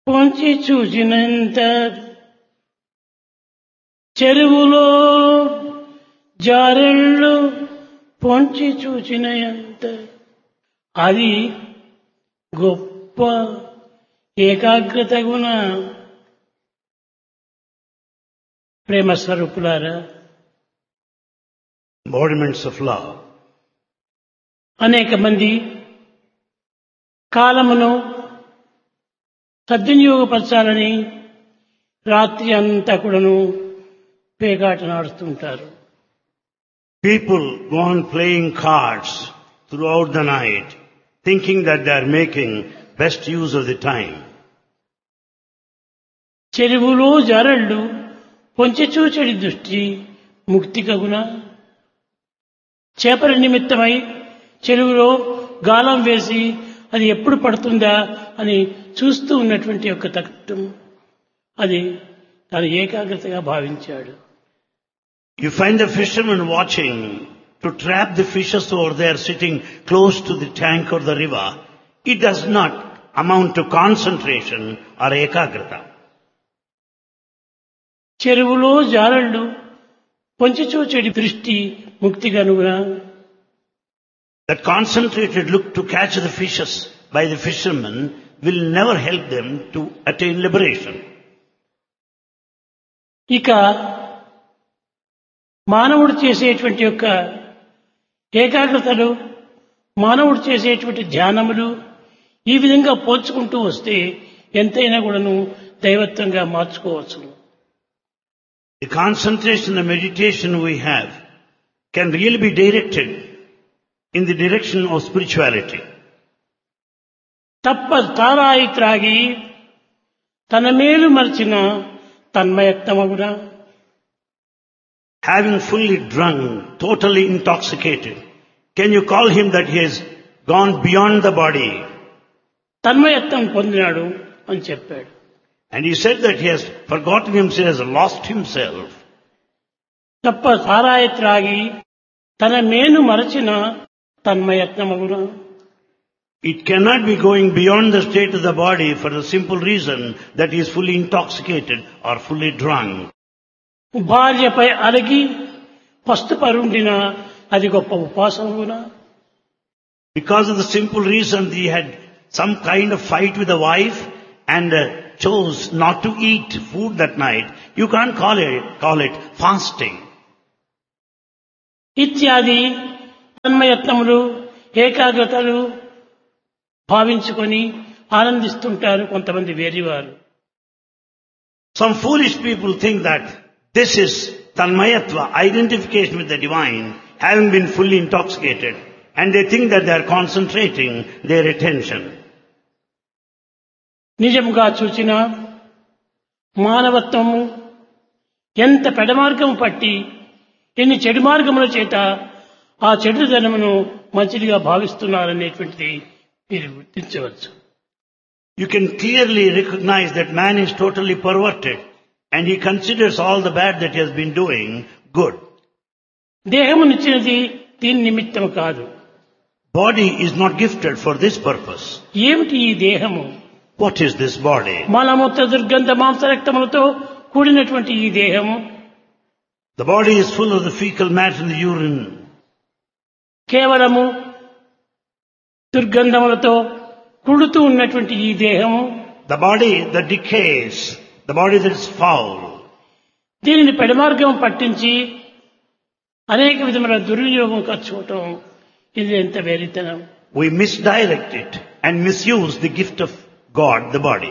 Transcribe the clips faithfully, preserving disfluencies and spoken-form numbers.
పొంచి చూసినంత చెరువులో జారెళ్ళు పొంచి చూచినంత అది గొప్ప ఏకాగ్రత గుణ. ప్రేమ స్వరూపులారా, embodiments of love. అనేక మంది కాలమును సద్వినియోగపరచాలని రాత్రి అంతా కూడాను పేకాట నాడుతుంటారు. People go on playing cards throughout the night, thinking that they are making best use of the time. చెరువులో జారళ్ళు పొంచి చూచెడి దృష్టి ముక్తి కగున. చేపల నిమిత్తమై చెరువులో గాలం వేసి అది ఎప్పుడు పడుతుందా అని చూస్తూ ఉన్నటువంటి యొక్క తత్వం అది తన ఏకాగ్రతగా భావించాడు. You find the fisherman watching to trap the fishes over there sitting close to the tank or the river. It does not amount to concentration or ekagrata. చెరువులో జారళ్ళు పొంచి చూచెడి దృష్టి ముక్తి కనుగొన. That concentrated look to catch the fishes by the fishermen will never help them to attain liberation. ఇక మానవుడు చేసేటువంటి యొక్క ఏకాగ్రతలు, మానవుడు చేసేటువంటి ధ్యానములు ఈ విధంగా పోల్చుకుంటూ వస్తే ఎంతైనా కూడాను దైవత్వంగా మార్చుకోవచ్చు. The concentration and meditation we have can really be directed in the direction of spirituality. తప్ప తారాయి త్రాగి తన మేలు మరచిన తన్మయత్వమగున. Having fully drunk, totally intoxicated, can you call him that he has gone beyond the body? తన్మయత్వం పొందినాడు అని చెప్పాడు. And he said that he has forgotten himself, has lost himself. తప్ప తారాయి త్రాగి తన మేలు మరచిన తన్మయత్వమగున. It cannot be going beyond the state of the body for the simple reason that he is fully intoxicated or fully drunk. భార్యపై అలగి పస్తు పరుండిన అది గొప్ప ఉపాసనగున. Because of the simple reason that he had some kind of fight with the wife and uh, chose not to eat food that night, you can't call it, call it fasting. ఇత్యాది తన్మయత్నములు, ఏకాగ్రతలు భావించుకొని ఆనందిస్తుంటారు కొంతమంది వేరివారు. Some foolish people think that this is tanmayatva, identification with the divine, having been fully intoxicated, and they think that they are concentrating their attention. నిజముగా చూచిన మానవత్వము ఎంత పెడమార్గం పట్టి ఎన్ని చెడు మార్గముల చేత ఆ చెడుదనమును మంచిదిగా భావిస్తున్నారనేటువంటిది మీరు గుర్తించవచ్చు. You can clearly recognize that man is totally perverted and he considers all the bad that he has been doing good. దేహమునిచ్చినది దీని నిమిత్తము కాదు. Body is not gifted for this purpose. ఏమిటి ఈ దేహము? What is this body? మలమూత్ర దుర్గంధ మాంస రక్తములతో కూడినటువంటి ఈ దేహము. The body is full of the fecal matter in the urine. కేవలము దుర్గంధములతో కుడుతూ ఉన్నటువంటి ఈ దేహము. The body that decays, the body that is foul. దీనిని పెడమార్గం పట్టించి అనేక విధముల దుర్వినియోగం ఖర్చుకోవటం ఇది ఎంత వేరితనం. We misdirect it and misuse the gift of God, the body.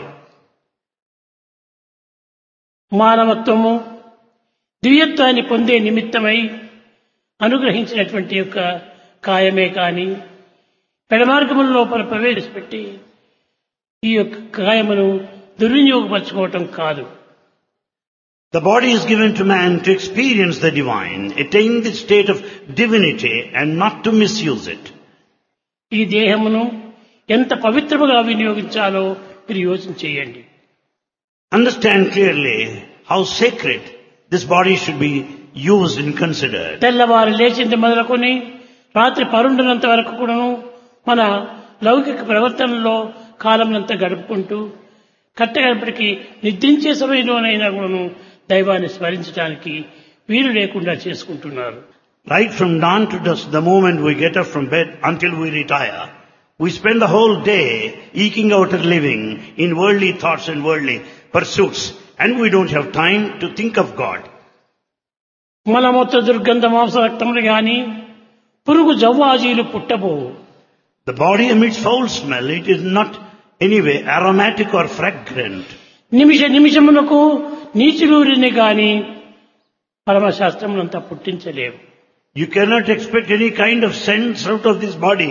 మానవత్వము దివ్యత్వాన్ని పొందే నిమిత్తమై అనుగ్రహించినటువంటి యొక్క కాయమే కాని పెడమార్గముల లోపల ప్రవేశపెట్టి ఈ యొక్క కాయమును దుర్వినియోగపరచుకోవటం కాదు. The body is given to man to experience the divine, attain the state of divinity and not to misuse it. ఈ దేహమును ఎంత పవిత్రముగా వినియోగించాలో మీరు యోచన చేయండి. Understand clearly how sacred this body should be used and considered. తెల్లవారు లేచింది మొదలుకొని రాత్రి పరుండునంత వరకు కూడాను మన లౌకిక ప్రవర్తనలో కాలమునంతా గడుపుకుంటూ కట్టగడపటికి నిద్రించే సమయంలోనైనా కూడాను దైవాన్ని స్మరించడానికి వీలు లేకుండా చేసుకుంటున్నారు. Right from dawn to dusk, the moment we get up from bed until we retire, we spend the whole day eking out a living in worldly thoughts and worldly pursuits, and we don't have time to think of God. మలమూత్ర దుర్గంధ మాంసరక్తములు గాని పురుగు జవ్వాజీలు పుట్టబోవు. The body emits foul smell. It is not anyway aromatic or fragrant. నిమిష నిమిషమునకు నీచులూరిని గాని పరమశాస్త్రములంతా పుట్టించలేవు. You cannot expect any kind of sense out of this body.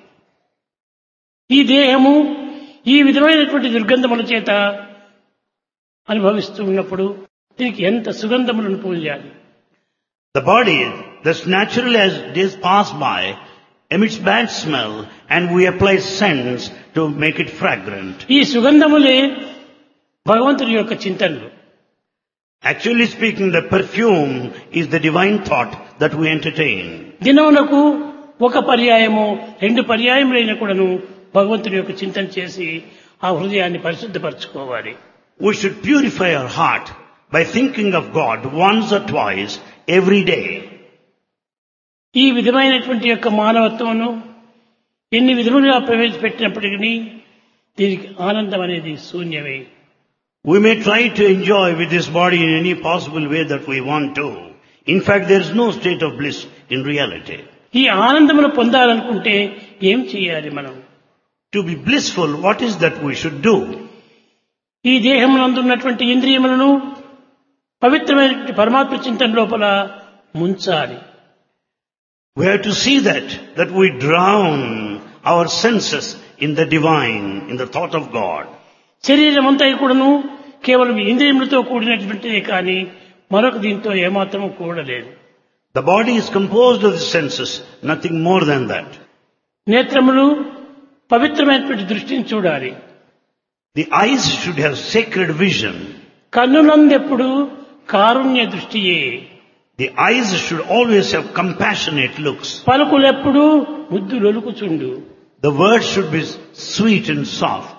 ఈ దేహము ఈ విధమైనటువంటి దుర్గంధముల చేత అనుభవిస్తూ ఉన్నప్పుడు దీనికి ఎంత సుగంధములను పూయాలి. The body, thus naturally as days pass by, emits bad smell, and we apply scents to make it fragrant. ఈ సుగంధములే భగవంతుని యొక్క చింతనలు. Actually speaking, the perfume is the divine thought that we entertain. దినమునకు ఒక పర్యాయము రెండు పర్యాయములైన కూడాను భగవంతుని యొక్క చింతన చేసి ఆ హృదయాన్ని పరిశుద్ధపరచుకోవాలి. We should purify our heart by thinking of God once or twice every day. ఈ విధమైనటువంటి యొక్క మానవత్వమును ఎన్ని విధములుగా ప్రవేశపెట్టినప్పటికీ దీనికి ఆనందం అనేది శూన్యమే. We may try to enjoy with this body in any possible way that we want to. In fact, there is no state of bliss in reality. ఈ ఆనందమును పొందాలనుకుంటే ఏం చేయాలి మనం? To be blissful, what is that we should do? ఈ దేహమునందున్నటువంటి ఇంద్రియములను పవిత్రమైనటువంటి పరమాత్మ చింతన లోపల ముంచాలి. We have to see that, that we drown our senses in the divine, in the thought of God. శరీరం అంతా కూడాను కేవలం ఇంద్రియములతో కూడినటువంటిదే కానీ మరొక దీంతో ఏమాత్రము కూడలేదు. The body is composed of the senses, nothing more than that. నేత్రములు పవిత్రమైనటువంటి దృష్టిని చూడాలి. The eyes should have sacred vision. కన్నులందెప్పుడు Karunya దృష్టియే. The eyes should always have compassionate looks. పలుకులెప్పుడు ముద్దులొలుకుచుండు. The words should be sweet and soft.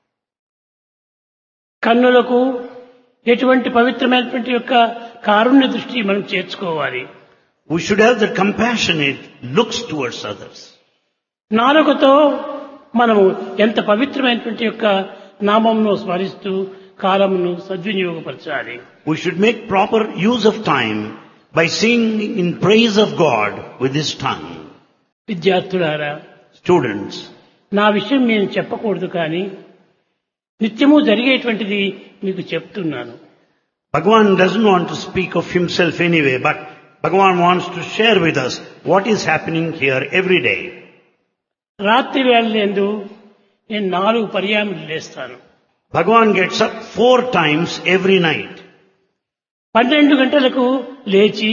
కన్నులకు ఎటువంటి పవిత్రమైనటువంటి యొక్క కారుణ్య దృష్టి మనం చేర్చుకోవాలి. We should have the compassionate looks towards others. నాలుకతో మనము ఎంత పవిత్రమైనటువంటి యొక్క నామమును స్మరిస్తూ కాలమును సద్వినియోగపరచాలి. We should make proper use of time by singing in praise of God with this tongue. విద్యార్థులారా, Students, నా విషయం నేను చెప్పకూడదు కానీ నిత్యము జరిగేటువంటిది మీకు చెప్తున్నాను. Bhagavan doesn't want to speak of himself anyway, but Bhagavan wants to share with us what is happening here every day. రాత్రి వేళలందు నేను నాలుగు పర్యాయములు లేస్తాను. Bhagavan gets up four times every night. పన్నెండు గంటలకు లేచి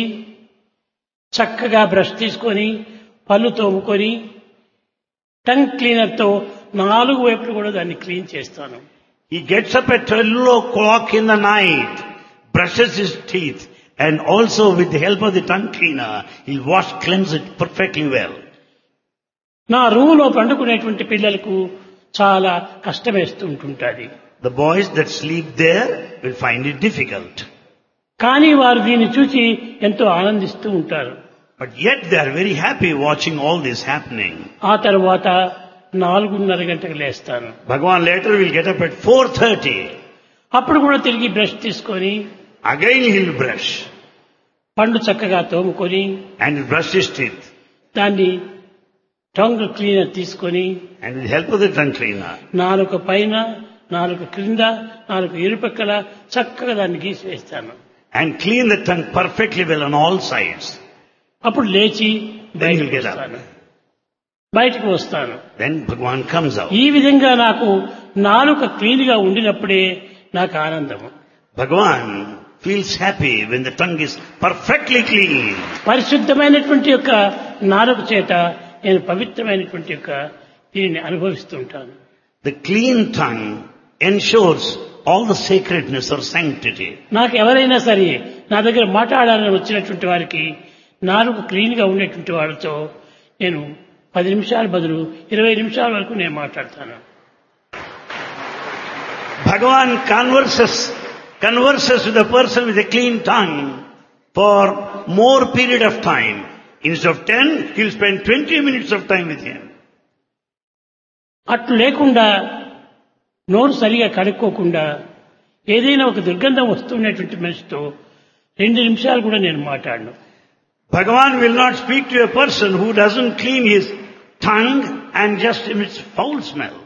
చక్కగా బ్రష్ తీసుకొని పళ్ళు తోముకొని టంగ్ క్లీనర్తో నాలుగు వైపులు కూడా దాన్ని క్లీన్ చేస్తాను. He gets up at twelve o'clock in the night, brushes his teeth, and also with the help of the tongue cleaner, he'll wash, cleanse it perfectly well. నా రూములో పండుకునేటువంటి పిల్లలకు చాలా కష్టమేస్తూ ఉంటుంటుంది. The boys that sleep there will find it difficult. కానీ వారు దీన్ని చూసి ఎంతో ఆనందిస్తూ ఉంటారు. But yet they are very happy watching all this happening. ఆ తర్వాత నాలుగున్నర గంటకు లేస్తాను. Bhagavan later will get up at four thirty. అప్పుడు కూడా తిరిగి బ్రష్ తీసుకొని Again he'll brush. పండు చక్కగా తోముకొని And he'll brush his teeth. దాన్ని టంగ్ క్లీనర్ తీసుకొని And with the help of the tongue cleaner. నాలుక పైన నాలుక క్రింద నాలుక ఇరుపక్కల చక్కగా దాన్ని గీసివేస్తాను. And clean the tongue perfectly well on all sides. అప్పుడు లేచి Then బయటకు he'll get వస్తాను. up. బయటకు వస్తాను. Then Bhagavan comes out. ఈ విధంగా నాకు నాలుక క్లీన్ గా ఉండినప్పుడే నాకు ఆనందము. Bhagavan feels happy when the tongue is perfectly clean. పరిశుద్ధమైనటువంటి యొక్క నాలుక చేత నేను పవిత్రమైనటువంటి యొక్క దీనిని అనుభవిస్తూ ఉంటాను. The clean tongue ensures all the sacredness or sanctity. నాకు ఎవరైనా సరే నా దగ్గర మాట్లాడాలని వచ్చినటువంటి వారికి నాలుగు క్లీన్ గా ఉండేటువంటి వాళ్ళతో నేను పది నిమిషాల బదులు ఇరవై నిమిషాల వరకు నేను మాట్లాడతాను. Bhagavan converses, converses with a person with a clean tongue for more period of time. Instead of ten, he'll spend twenty minutes of time with him. అట్లు లేకుండా నోరు సరిగా కడుక్కోకుండా ఏదైనా ఒక దుర్గంధం వస్తున్నటువంటి మనిషితో రెండు నిమిషాలు కూడా నేను మాట్లాడను. Bhagavan will not speak to a person who doesn't clean his tongue and just emits foul smell.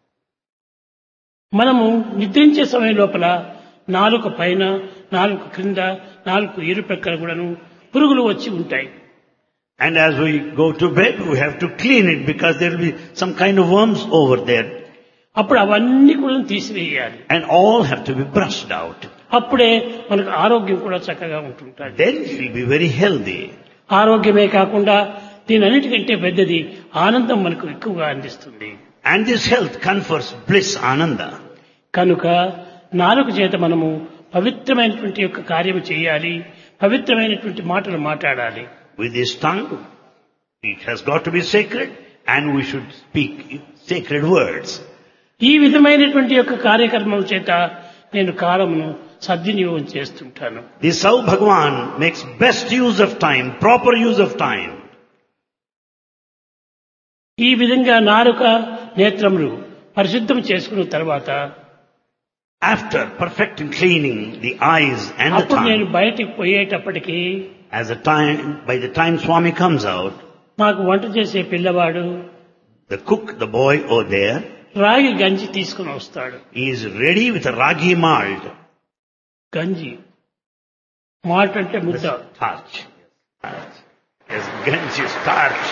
మనము నిద్రించే సమయం లోపల నాలుక పైన, నాలుక క్రింద, నాలుగు ఇరు ప్రక్కల కూడాను పురుగులు వచ్చి ఉంటాయి. And as we go to bed, we have to clean it because there will be some kind of worms over there. అప్పుడు అవన్నీ కూడా తీసివేయాలి. And all have to be brushed out. అప్పుడే మనకు ఆరోగ్యం కూడా చక్కగా ఉంటుంటుంది. Then you will be very healthy. ఆరోగ్యమే కాకుండా దీని అన్నిటికంటే పెద్దది ఆనందం మనకు ఎక్కువగా అందిస్తుంది. And this health confers bliss, ananda. కనుక నాలుక చేత మనము పవిత్రమైనటువంటి యొక్క కార్యము చేయాలి, పవిత్రమైనటువంటి మాటలు మాట్లాడాలి. With this tongue, it has got to be sacred and we should speak sacred words. ఈ విధమైనటువంటి యొక్క కార్యక్రమం చేత నేను కాలమును సద్వినియోగం చేస్తుంటాను. This how Bhagavan makes best use of time, proper use of time. ఈ విధంగా నాలుక నేత్రములు పరిశుద్ధం చేసుకున్న తర్వాత After perfecting cleaning the eyes and the అప్పుడు నేను tongue, బయటికి పోయేటప్పటికి as the time, by the time Swami comes out, మాకు వంట చేసే పిల్లవాడు the cook, the boy over there, రాగి గంజి తీసుకుని వస్తాడు. he is ready with a ragi malt. గంజి మాల్ట్ అంటే ముద్ద. Starch. Starch. Yes, ganji is starch.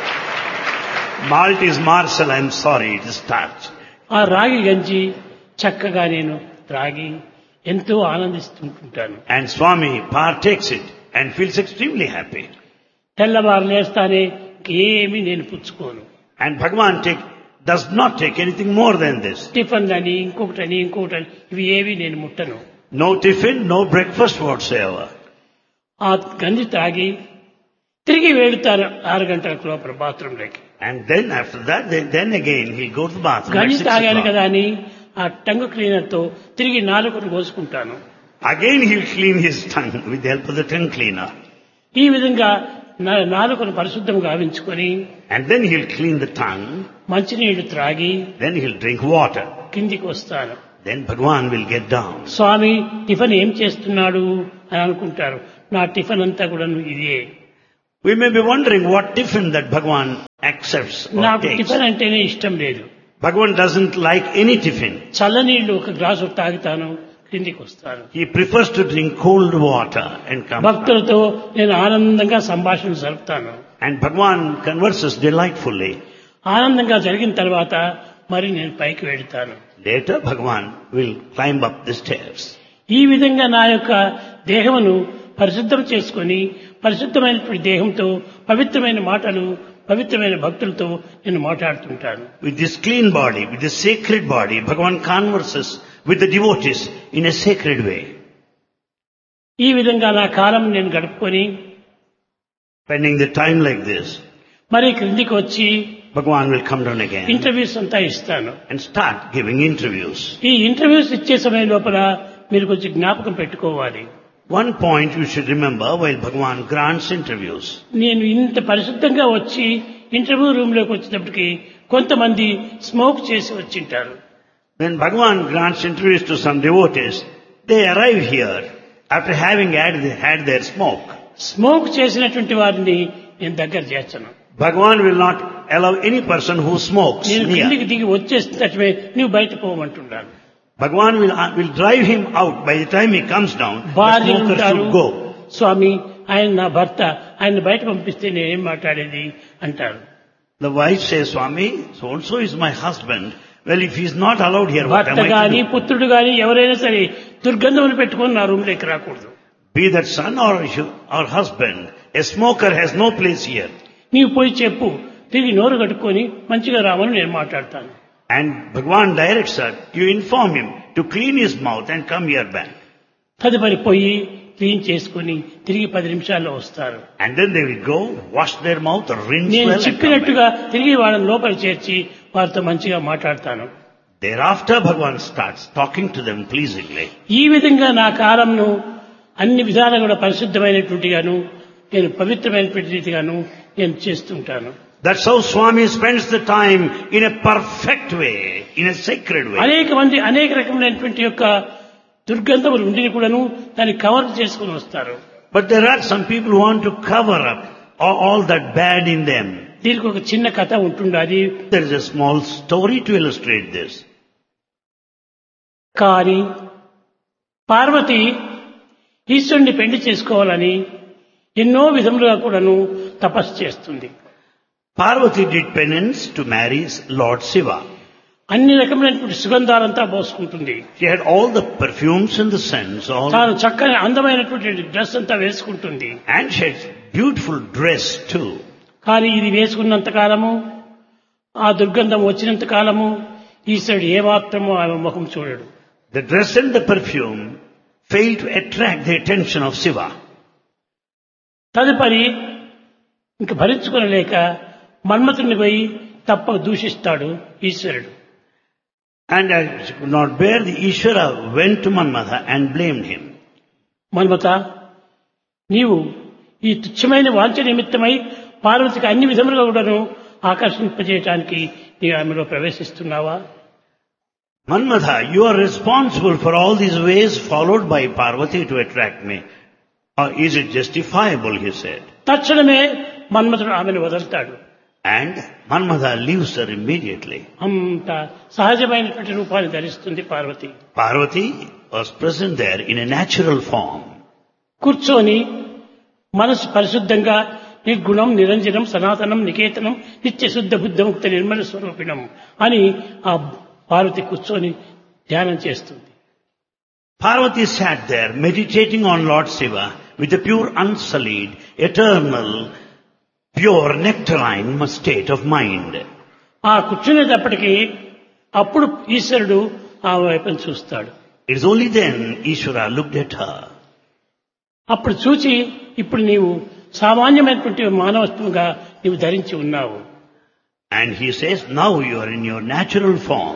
Malt is marcel, I'm sorry, it is starch. ఆ రాగి గంజి చక్కగా నేను త్రాగి ఎంతో ఆనందిస్తుంటాను. And Swami partakes it and feels extremely happy. తెల్లవారు లేస్తానే ఏమీ నేను పుచ్చుకోను. And Bhagavan take, does not take anything more than this. Tiffin అని ఇంకొకటని ఇంకొకటని ఇవి ఏవి నేను ముట్టను. No tiffin, no breakfast whatsoever. ఆ గంజి తాగి తిరిగి వెళ్తారు ఆరు గంటల లోపల బాత్రూంలోకి. And then after that, then, then again he'll go to the bathroom. గంజి at six తాగాను o'clock. కదా అని ఆ టంగ్ క్లీనర్ తో తిరిగి నాలుకను కోసుకుంటాను. Again he'll clean his tongue with the help of the tongue cleaner. ఈ విధంగా నా- నాలుకను పరిశుద్ధంగా గావించుకొని And then he'll clean the tongue. మంచినీళ్లు త్రాగి Then he'll drink water. కిందికి వస్తాను. Then Bhagavan will get down. Swamy tiffin ఏం చేస్తున్నాడు అని అనుకుంటారు. నా టిఫిన్ అంతా కూడా ఇదే. We may be wondering what tiffin that Bhagavan accepts or నాకు takes. టిఫిన్ అంటేనే ఇష్టం లేదు. Bhagavan doesn't like any tiffin. చల్లనీళ్లు ఒక గ్లాసు తాగుతాను, కిందికి వస్తాను. He prefers to drink cold water and come down. భక్తులతో నేను ఆనందంగా సంభాషణ జరుపుతాను. And Bhagavan converses delightfully. ఆనందంగా జరిగిన తర్వాత మరి నేను పైకి వెళ్తాను. Later Bhagavan will climb up the stairs. ఈ విధంగా నా యొక్క దేహమును పరిశుద్ధం చేసుకొని పరిశుద్ధమైనటువంటి దేహంతో పవిత్రమైన మాటలు పవిత్రమైన భక్తులతో నేను మాట్లాడుతుంటాను. With this clean body, with this sacred body, Bhagavan converses with the devotees in a sacred way. ఈ విధంగా నా కాలం నేను గడుపుకొని Spending the time like this, మరి క్రిందికి వచ్చి Bhagavan will come down again interviews అంతా ఇస్తాను. and start giving interviews. ఈ ఇంటర్వ్యూస్ ఇచ్చే సమయం లోపల మీరు కొంచెం జ్ఞాపకం పెట్టుకోవాలి. One point you should remember while Bhagavan grants interviews. నేను ఇంత పరిశుద్ధంగా వచ్చి ఇంటర్వ్యూ రూమ్ లోకి వచ్చేటప్పటికి కొంతమంది స్మోక్ చేసి వచ్చింటారు. When Bhagavan grants interviews to some devotees, they arrive here after having had, had their smoke. Smoke చేసినటువంటి వారిని నేను దగ్గర చేర్చను. Bhagavan will not allow any person who smokes నేను near. కిందికి దిగి వచ్చేసినట్టువే నువ్వు బయట పోమంటున్నాను. Bhagavan will, uh, will drive him out. By the time he comes down, the భార్య smoker ఉంటారు. should go. స్వామి ఆయన నా భర్త, ఆయన బయట పంపిస్తే నేనేం మాట్లాడేది అంటారు. The wife says, Swami, so-and-so is my husband. Well, if he's not allowed here, what భర్త am I గాని to do? పుత్రుడు గాని ఎవరైనా సరే దుర్గంధములు పెట్టుకొని నా రూమ్ లోకి రాకూడదు. Be that son or, or husband, a smoker has no place here. నీవు పోయి చెప్పు, తిరిగి నోరు కట్టుకొని మంచిగా రామని నేను మాట్లాడతాను. And Bhagavan directs her, you inform him to clean his mouth and come here back. తదుపరి పోయి క్లీన్ చేసుకుని తిరిగి పది నిమిషాల్లో వస్తారు. And then they will go, wash their mouth, rinse నేను well and come back. చెప్పినట్టుగా తిరిగి వాళ్ళని లోపల చేర్చి వారితో మంచిగా మాట్లాడతాను. Thereafter, Bhagavan starts talking to them pleasingly. ఈ విధంగా నా కాలంను అన్ని విధాలుగా కూడా పరిశుద్ధమైనటువంటిగాను నేను పవిత్రమైనటువంటి రీతిగాను నేను చేస్తుంటాను. That's how Swami spends the time in a perfect way, in a sacred way. అనేక మంది అనేక రకమైనటువంటి యొక్క దుర్గంధములు ఉండి కూడాను దాన్ని కవర్ చేసుకుని వస్తారు. But there are some people who want to cover up all, all that bad in them. దీనికి ఒక చిన్న కథ ఉంటుండాలి. There is a small story to illustrate this. కానీ పార్వతి ఈశ్వరుని పెళ్లి చేసుకోవాలని ఎన్నో విధములుగా కూడాను తపస్సు చేస్తుంది. Parvati did penance to marry Lord Shiva. అన్ని రకమైనటువంటి సుగంధాలంతా పోసుకుంటుంది. She had all the perfumes and the scents, all, తాను చక్కని అందమైనటువంటి డ్రెస్ అంతా వేసుకుంటుంది. and she had beautiful dress too. కానీ ఇది వేసుకున్నంత కాలము ఆ దుర్గంధం వచ్చినంత కాలము ఈశ్వరుడు ఏమాత్రమో ఆమె ముఖం చూడడు. The dress and the perfume failed to attract the attention of Shiva. తదుపరి ఇంక భరించుకోలేక మన్మథుని పోయి తప్పక దూషిస్తాడు ఈశ్వరుడు. And as she could not bear, the Ishvara went to Manmatha and blamed him. Manmatha, నీవు ఈ తుచ్చమైన వాంఛ నిమిత్తమై పార్వతికి అన్ని విధములుగా కూడాను ఆకర్షింపజేయటానికి నీ ఆమెలో ప్రవేశిస్తున్నావా? Manmatha, you are responsible for all these ways followed by Parvati to attract me. Or is it justifiable, he said. తక్షణమే మన్మథుడు ఆమెను వదులుతాడు. And Manmatha leaves her immediately. అంత సహజమైనటువంటి రూపాన్ని ధరిస్తుంది Parvati. Parvati was present there in a natural form. కూర్చొని మనసు పరిశుద్ధంగా నిర్గుణం నిరంజనం సనాతనం నికేతనం నిత్య శుద్ధ బుద్ధముక్త నిర్మల స్వరూపిణం అని ఆ పార్వతి కూర్చొని ధ్యానం చేస్తుంది. Parvati sat there meditating on Lord Shiva with a pure, unsullied, eternal, pure, nectarine state of mind. ఆ కూర్చునేటప్పటికీ అప్పుడు ఈశ్వరుడు ఆ వైపును చూస్తాడు. It is only then Ishvara looked at her. అప్పుడు చూచి ఇప్పుడు నీవు సామాన్యమైనటువంటి మానవత్వంగా నీవు ధరించి ఉన్నావు. And he says, now you are in your natural form.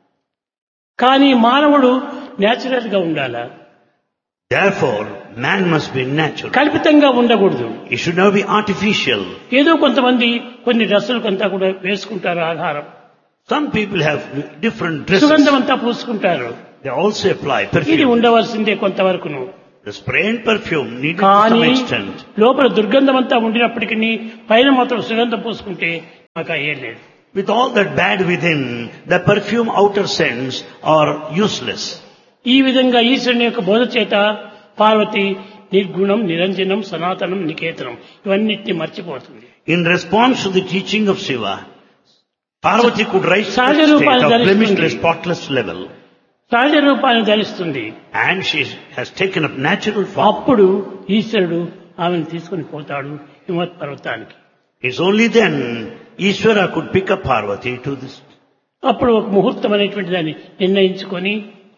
కానీ మానవుడు నేచురల్ గా ఉండాలా? Therefore, man must be natural. కల్పితంగా ఉండకూడదు. He should not be artificial. ఏదో కొంతమంది కొన్ని డ్రెస్సులు కొంత కూడా వేసుకుంటారు ఆధారం. Some people have different dresses. సుగంధం అంతా పూసుకుంటారు. They also apply ఇది perfume. ఉండవలసిందే కొంతవరకును. The spray and perfume needed to కానీ some extent. లోపల దుర్గంధం అంతా ఉండినప్పటికీ పైన మాత్రం సుగంధం పూసుకుంటే మాకు అయ్యే లేదు. With all that bad within, the perfume outer scents are useless. ఈ విధంగా ఈశ్వరుని యొక్క బోధ చేత పార్వతి నిర్గుణం నిరంజనం సనాతనం నికేతనం ఇవన్నిటిని మర్చిపోతుంది. In response to the teaching of Shiva, Parvati could rise to సహజ the state రూపాన్ని of ధరిస్తుంది. blemishless, spotless level. సహజ రూపాన్ని ధరిస్తుంది. And she has taken up natural form. అప్పుడు ఈశ్వరుడు ఆమెను తీసుకుని పోతాడు హిమవత్ పర్వతానికి. It's only then Ishvara could pick up Parvati to this అప్పుడు ఒక ముహూర్తం అనేటువంటి దాన్ని నిర్ణయించుకొని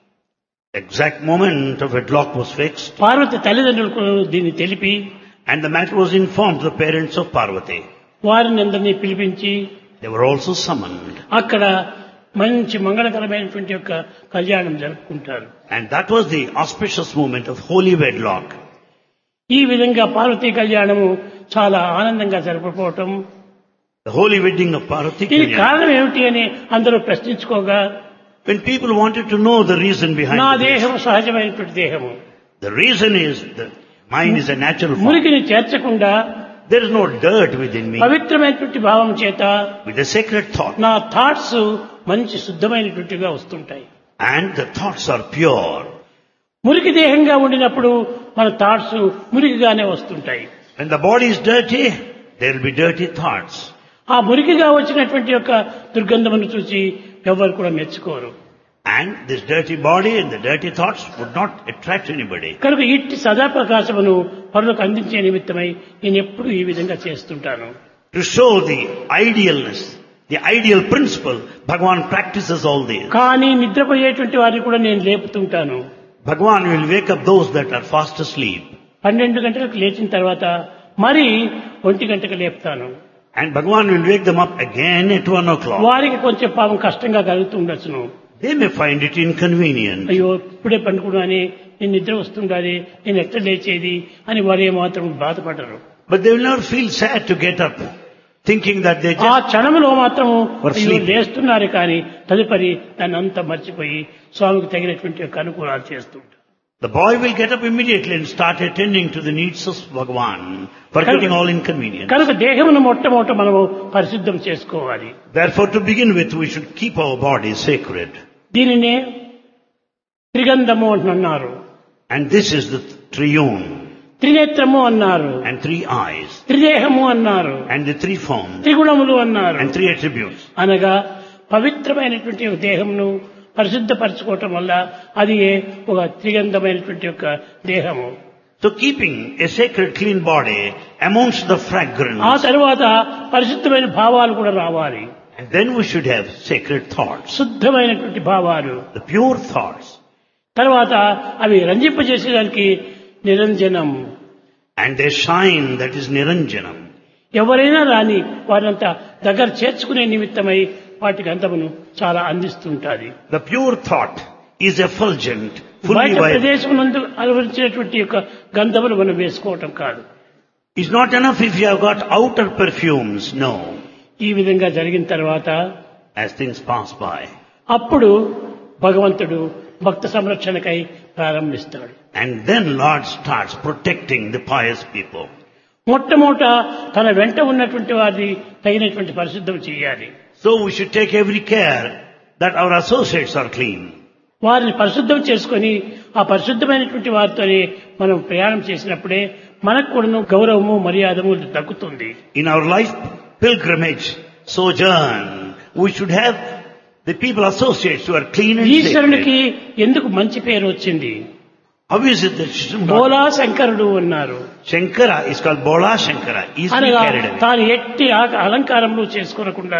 exact moment of wedlock was fixed. Parvati తల్లిదండ్రులకు దీన్ని తెలిపి And the matter was informed to the parents of Parvati. వారిని అందరినీ పిలిపించి They were also summoned. అక్కడ మంచి మంగళకరమైనటువంటి యొక్క కళ్యాణం జరుపుకుంటారు. And that was the auspicious moment of holy wedlock. ఈ విధంగా పార్వతీ కళ్యాణము చాలా ఆనందంగా జరపకపోవటం. The holy wedding of Parvati. దీనికి కారణం ఏమిటి అని అందరూ ప్రశ్నించుకోగా When people wanted to know the reason behind నా this, దేహము సహజమైనటువంటి దేహము, the reason is the mind is a natural form. మురికిని చేర్చకుండా There is no dirt within me. పవిత్రమైనటువంటి భావం చేత With a sacred thought. నా థాట్స్ మంచి శుద్ధమైనటువంటిగా వస్తుంటాయి. And the thoughts are pure. మురికి దేహంగా ఉండినప్పుడు మన థాట్స్ మురికిగానే వస్తుంటాయి. When the body is dirty, there will be dirty thoughts. ఆ మురికిగా వచ్చినటువంటి యొక్క దుర్గంధమును చూసి ఎవరు కూడా మెచ్చుకోరు. And this dirty body and the dirty thoughts would not attract anybody. కనుక ఇట్టి సదాప్రకాశమును పరులకు అందించే నిమిత్తమై నేను ఎప్పుడు ఈ విధంగా చేస్తుంటాను. To show the idealness, the ideal principle, Bhagavan practices all this. కానీ నిద్రపోయేటువంటి వారిని కూడా నేను లేపుతుంటాను. Bhagavan will wake up those that are fast asleep. పన్నెండు గంటలకు లేచిన తర్వాత మరి ఒంటి గంటకు లేపుతాను. And Bhagavan will wake them up again at one o'clock. వారికి కొంచెం పాపం కష్టంగా కలుగుతుండొచ్చును. They may find it inconvenient. అయ్యో ఇప్పుడే పండుకున్నానే, నేను నిద్ర వస్తుండాలి, నేను ఎట్లా లేచేది అని వారు మాత్రం బాధపడరు. But they will not feel sad to get up, thinking that they ఆ just... క్షణంలో మాత్రము Or అయ్యో sleep. లేస్తున్నారు కానీ తదుపరి దాన్ని అంతా మర్చిపోయి స్వామికి తగినటువంటి యొక్క అనుకూలాలు చేస్తుంటారు. The boy will get up immediately and start attending to the needs of Bhagavan, forgetting all inconvenience. కనుక దేహమును మొట్టమొదట మనము పరిశుద్ధం చేసుకోవాలి. Therefore, to begin with, we should keep our body sacred. దీనినే త్రిగంధము అంటున్నారు, And this is the triune, త్రినేత్రము అన్నారు, and three eyes, త్రిదేహము అన్నారు, and the three forms, త్రిగుణములు అన్నారు. and three attributes. అనగా పవిత్రమైనటువంటి ఒక దేహమును పరిశుద్ధపరచుకోవటం వల్ల అది ఒక త్రిగంధమైనటువంటి యొక్క దేహము. So keeping a sacred clean body amongst the ఆ fragrance, తరువాత పరిశుద్ధమైన భావాలు కూడా రావాలి. and then we should have sacred thoughts, శుద్ధమైనటువంటి భావాలు. the pure thoughts, తర్వాత అవి రంజింపజేసేదానికి నిరంజనం. and they shine, that is Niranjanam. ఎవరైనా రాని వారంతా దగ్గర చేర్చుకునే నిమిత్తమై వాటి గంధమును చాలా అందిస్తుంటాది. The pure thought is effulgent, fully బయట vibrant. ప్రదేశం నందు అనుభవించినటువంటి యొక్క గంధములు మనం వేసుకోవటం కాదు. It's not enough if you have got outer perfumes, no. ఈ విధంగా జరిగిన తర్వాత As things pass by. అప్పుడు భగవంతుడు భక్త సంరక్షణకై ప్రారంభిస్తాడు. And then Lord starts protecting the pious people. మొట్టమొదట తన వెంట ఉన్నటువంటి వారిని తగినటువంటి పరిశుద్ధం చేయాలి. So we should take every care that our associates are clean. వారిని పరిశుద్ధం చేసుకొని ఆ పరిశుద్ధమైనటువంటి వారితోనే మనం ప్రయాణం చేసినప్పుడే మనకు కూడా గౌరవము మర్యాదము దక్కుతుంది. In our life pilgrimage, sojourn, we should have the people associates who are clean and ఈశ్వరునికి sacred. ఎందుకు మంచి పేరు వచ్చింది? How is it that Shri- బోలా శంకరుడు అన్నారు. Shankara is called Bola Shankara, easily అనగా carried away. తాను ఎట్టి ఆ- అలంకారములు చేసుకోనకుండా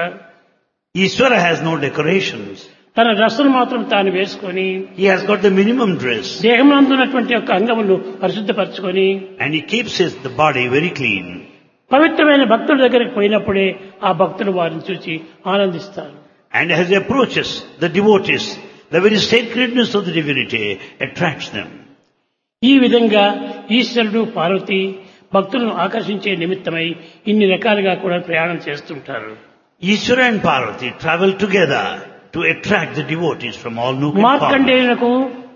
Ishvara has no decorations. తన డ్రెస్సును మాత్రం తాను వేసుకొని He has got the minimum dress. దేహంలో యొక్క అంగములు పరిశుద్ధపరచుకొని And he keeps his the body very clean. పవిత్రమైన భక్తుల దగ్గరికి పోయినప్పుడే ఆ భక్తులు వారిని చూసి ఆనందిస్తారు. And as he approaches the devotees, the very sacredness of the divinity attracts them. ఈ విధంగా ఈశ్వరుడు పార్వతి భక్తులను ఆకర్షించే నిమిత్తమై ఇన్ని రకాలుగా కూడా ప్రయాణం చేస్తుంటారు. Ishvara and Parvati travel together to attract the devotees from all nook and corner. మార్కండేయులకు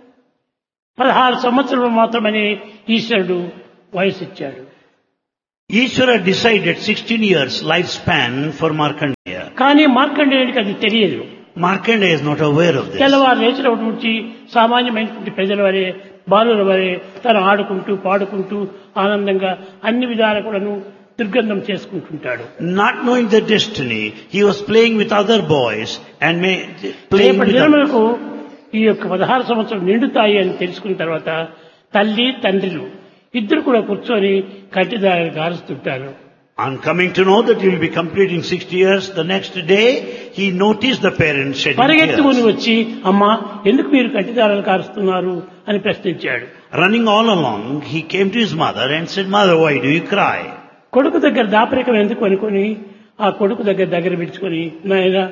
పదహారు సంవత్సరాలు మాత్రమే ఈశ్వరుడు వయసు ఇచ్చాడు. Ishvara decided sixteen years lifespan for Markandeya. కానీ మార్కండేయుడికి అది తెలియదు. Markandeya is not aware of this. తెల్లవారు లేచినప్పటి నుంచి సామాన్యమైనటువంటి ప్రజల వరే బాలుల వరే తను ఆడుకుంటూ పాడుకుంటూ ఆనందంగా అన్ని విధాల కూడాను దుర్గంధం చేసుకుంటుంటాడు. Not knowing the destiny, he was playing with other boys and may, playing రేపటి with దినములకు ఈ యొక్క పదహారు సంవత్సరాలు నిండుతాయి అని తెలుసుకున్న తర్వాత తల్లి తండ్రులు ఇద్దరు కూడా కూర్చొని కంటిదారులు గారుస్తుంటారు. On coming to know that he will be completing sixty years, the next day he noticed the parents shedding పరిగెత్తుకుని tears. వచ్చి అమ్మా ఎందుకు మీరు కంటిదారాలు కారుస్తున్నారు అని ప్రశ్నించాడు. Running all along, he came to his mother and said, "Mother, why do you cry?" కొడుకు దగ్గర దాపరికం ఎందుకు అనుకొని ఆ కొడుకు దగ్గర దగ్గర పిలుచుకొని నాయనా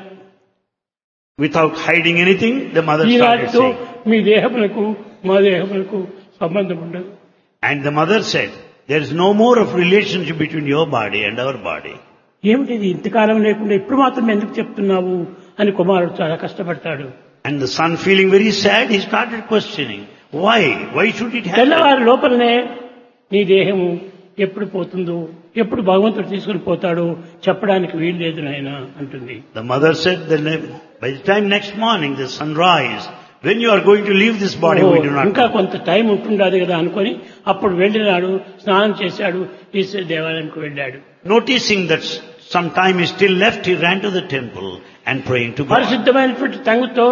Without hiding anything, the mother started ఈనాటితో saying. మీ దేహములకు మా దేహములకు సంబంధం ఉండదు. And the mother said, "There is no more of relationship between your body and our body." ఏమిటిది ఇంతకాలం లేకుండా ఇప్పుడు మాత్రం ఎందుకు చెప్తున్నావు అని కుమారుడు చాలా కష్టపడతాడు. And the son, feeling very sad, he started questioning, "Why? Why should it happen?" తెల్లవారి లోపలనే నీ దేహము ఎప్పుడు పోతుందో ఎప్పుడు భగవంతుడు తీసుకుని పోతాడో చెప్పడానికి వీలు లేదు నాయనా అంటుంది. The mother said, that by the time next morning the sunrise, when you are going to leave this body, we do not ఇంకా know. కొంత టైం ఉంటుండదు కదా అనుకొని అప్పుడు వెళ్ళినాడు, స్నానం చేశాడు, ఈశ్వర దేవాలయానికి వెళ్ళాడు. Noticing that some time is still left, he ran to the temple and praying to God. పరిశుద్ధమైనటువంటి తంగుతో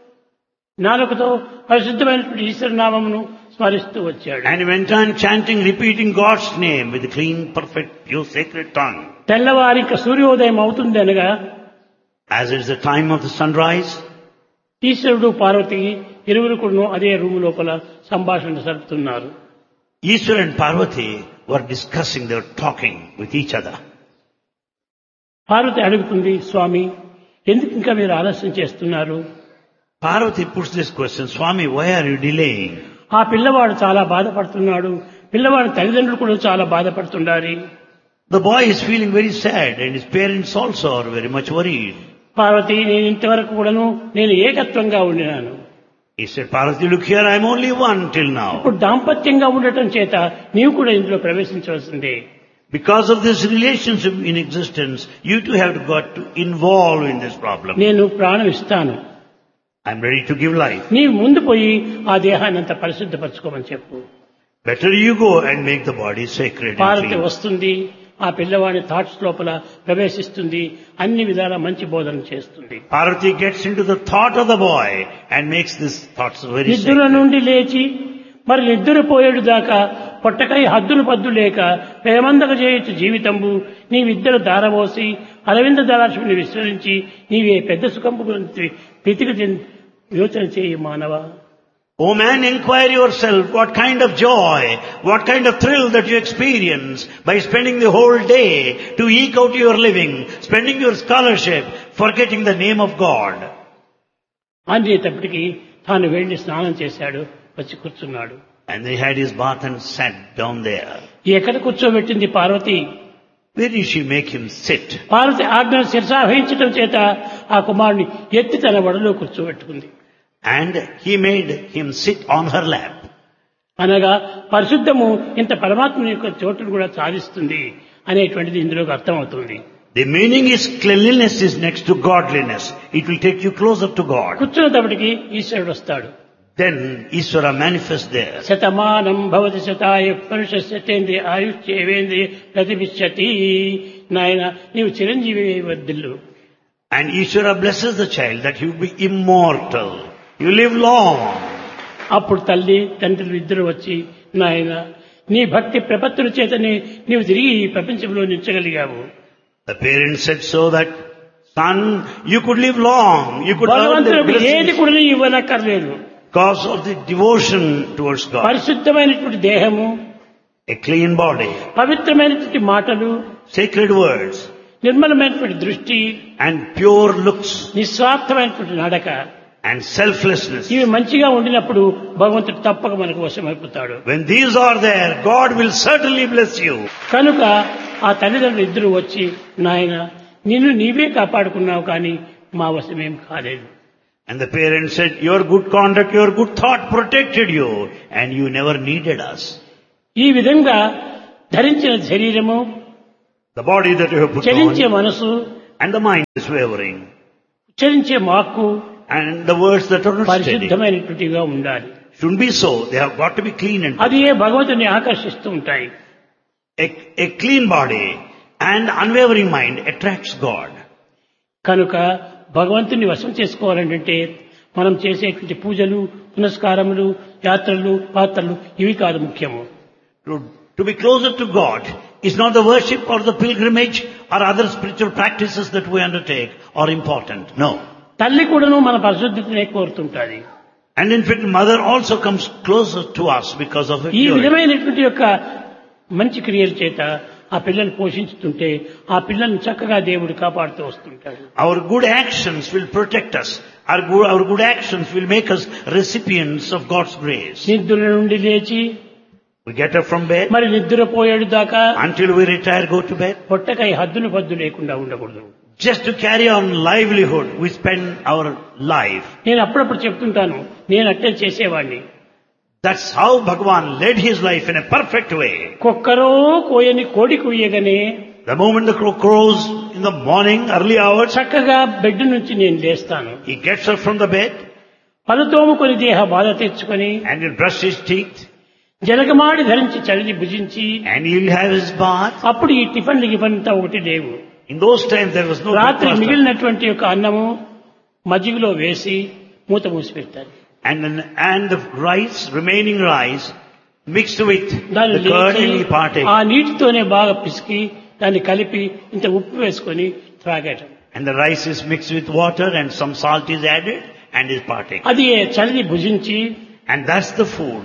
నాలుకతో పరిశుద్ధమైనటువంటి ఈశ్వర నామమును స్మరిస్తూ వచ్చాడు. And he went on chanting, repeating God's name with a clean, perfect, pure, sacred tongue. తెల్లవారి ఇంకా సూర్యోదయం అవుతుంది అనగా As it is the time of the sunrise, ఈశ్వరుడు పార్వతి ఇరువురు కూడా అదే రూము లోపల సంభాషణ జరుపుతున్నారు. Ishvara and Parvati were discussing, they were talking with each other. Parvati అడుగుతుంది, స్వామి ఎందుకు ఇంకా మీరు ఆలస్యం చేస్తున్నారు? Parvati puts this question, Swami, why are you delaying? ఆ పిల్లవాడు చాలా బాధపడుతున్నాడు. పిల్లవాడి తల్లిదండ్రులు కూడా చాలా బాధపడుతున్నారు. The boy is feeling very sad and his parents also are very much worried. Parvati, నేను ఇంతవరకు కూడాను నేను ఏకత్వంగా ఉండినాను. He said, Parvati, look here, I am only one till now. ఇప్పుడు దాంపత్యంగా ఉండటం చేత నీవు కూడా ఇందులో ప్రవేశించవలసిందే. Because of this relationship in existence, you too have got to involve in this problem. నేను ప్రాణం ఇస్తాను. I am ready to give life. నీవు ముందు పోయి ఆ దేహాన్ని అంతా పరిశుద్ధపరచుకోమని చెప్పు. Better you go and make the body sacred and Parvati clean. వస్తుంది, ఆ పిల్లవాడి థాట్స్ లోపల ప్రవేశిస్తుంది, అన్ని విధాల మంచి బోధన చేస్తుంది. Parvati gets into the thought of the boy and makes these thoughts very నిద్ర sacred. నుండి లేచి మరి నిద్రపోయేడు దాకా పొట్టకై హద్దులు పద్దు లేక ప్రేమందక చేయొచ్చు జీవితంబు నీవిద్దరు దారబోసి అరవింద దళాశ్విని విస్మరించి నీవే పెద్ద సుఖంపు గురించి ప్రీతికి యోచన చేయి మానవ. O man, inquire yourself what kind of joy, what kind of thrill that you experience by spending the whole day to eke out your living, spending your scholarship, forgetting the name of God. అనేటప్పటికీ తాను వెళ్లి స్నానం చేశాడు, వచ్చి కూర్చున్నాడు. And he had his bath and sat down there. ఎక్కడ కూర్చోబెట్టింది Parvati? Where did she make him sit? Parvati ఆజ్ఞను శిరసావహించడం చేత ఆ కుమారుని ఎత్తి తన వడలో కూర్చోబెట్టుకుంది. And he made him sit on her lap. అనగా పరిశుద్ధము ఇంత పరమాత్మ యొక్క చోటును కూడా సాధిస్తుంది అనేటువంటిది ఇందులోకి అర్థమవుతుంది. The meaning is cleanliness is next to godliness. It will take you closer to God. కూర్చున్నప్పటికీ ఈశ్వరుడు వస్తాడు. Then Ishvara manifests there. Shatamanam Bhavati శతాయ పురుషేంద్రియ ఆయుష్యేవేంద్రియ ప్రతిభిష్యతి. నాయన నీవు Chiranjeevi వర్ధిల్లు. And Ishvara blesses the child that he will be immortal. You live long. అప్పుడు తల్లి తండ్రులు ఇద్దరు వచ్చి, నాయన నీ భక్తి ప్రపత్తుల చేతనే నీవు తిరిగి ఈ ప్రపంచంలో నిలిచగలిగావు. The parents said so that, son, you could live long. You could earn the భగవంతులకు ఏది blessings కూడా ఇవ్వనక్కర్లేదు. because of the devotion towards God. పరిశుద్ధమైనటువంటి దేహము, A clean body, పవిత్రమైనటువంటి మాటలు, sacred words, నిర్మలమైనటువంటి దృష్టి, and pure looks, నిస్వార్థమైనటువంటి నడక, and selflessness. ఇవి మంచిగా ఉండినప్పుడు భగవంతుడు తప్పక మనకు వశమైపోతాడు. When these are there, God will certainly bless you. కనుక ఆ తల్లిదండ్రులు ఇద్దరు వచ్చి, నాయన నిన్ను నీవే కాపాడుకున్నావు కానీ మా వశమేం కాలేదు. And the parents said, your good conduct, your good thought protected you, and you never needed us. ఈ విధంగా ధరించిన శరీరము, The body that you have put చలించే on, మనసు, and the mind is wavering, ఉచ్చరించే వాక్కు and the words that are not steady. పరిశుద్ధమైనటువంటిగా ఉండాలి. Shouldn't be so. They have got to be clean and అది ఏ భగవంతుని ఆకర్షిస్తూ ఉంటాయి. a, a clean body and unwavering mind attracts God. కనుక భగవంతుని వశం చేసుకోవాలంటే మనం చేసేటువంటి పూజలు, పునస్కారములు, యాత్రలు, పాత్రలు ఇవి కాదు ముఖ్యము. To, to be closer to God is not the worship or the pilgrimage or other spiritual practices that we undertake are important. No. తల్లి కూడాను మన పరిశుద్ధతనే కోరుతుంటాది. And in fact, mother also comes closer to us because of her ఈ purity. విధమైనటువంటి యొక్క మంచి క్రియల చేత ఆ పిల్లల్ని పోషించుతుంటే ఆ పిల్లల్ని చక్కగా దేవుడు కాపాడుతూ వస్తుంటాడు. Our good actions will protect us. Our good, our good actions will make us recipients of God's grace. నిద్ర నుండి లేచి We get up from bed. మరి నిద్రపోయేడు దాకా Until we retire, go to bed. పొట్టకై హద్దులు పద్దు లేకుండా ఉండకూడదు. Just to carry on livelihood, we spend our life. నేను అప్పుడప్పుడు చెప్తుంటాను, నేను అట్టే చేసేవాడిని. That's how Bhagavan led his life in a perfect way. కుక్కరో కోయని కోడి కుయ్యగానే The moment the crow crows in the morning, early hours, చక్కగా బెడ్ నుంచి నేను లేస్తాను. he gets up from the bed పలుతోముకొని దేహ బాధ తెచ్చుకొని and he'll brush his teeth జలగమాడి ధరించి చలిని భుజించి and he'll have his bath. అప్పుడు ఈ టిఫిన్లు గిఫన్తా ఒకటి లేవు. In those times there was no రాత్రి breakfast. మిగిలినటువంటి యొక్క అన్నము మజ్జిగలో వేసి మూత మూసి పెడతారు. And, and the rice, remaining rice, mixed with దాన్ని the curd లేచి and he partake. ఆ నీటితోనే బాగా పిసికి దాన్ని కలిపి ఇంత ఉప్పు వేసుకొని త్రాగటం. And the rice is mixed with water and some salt is added and is partake. అది చలిని భుజించి And that's the food.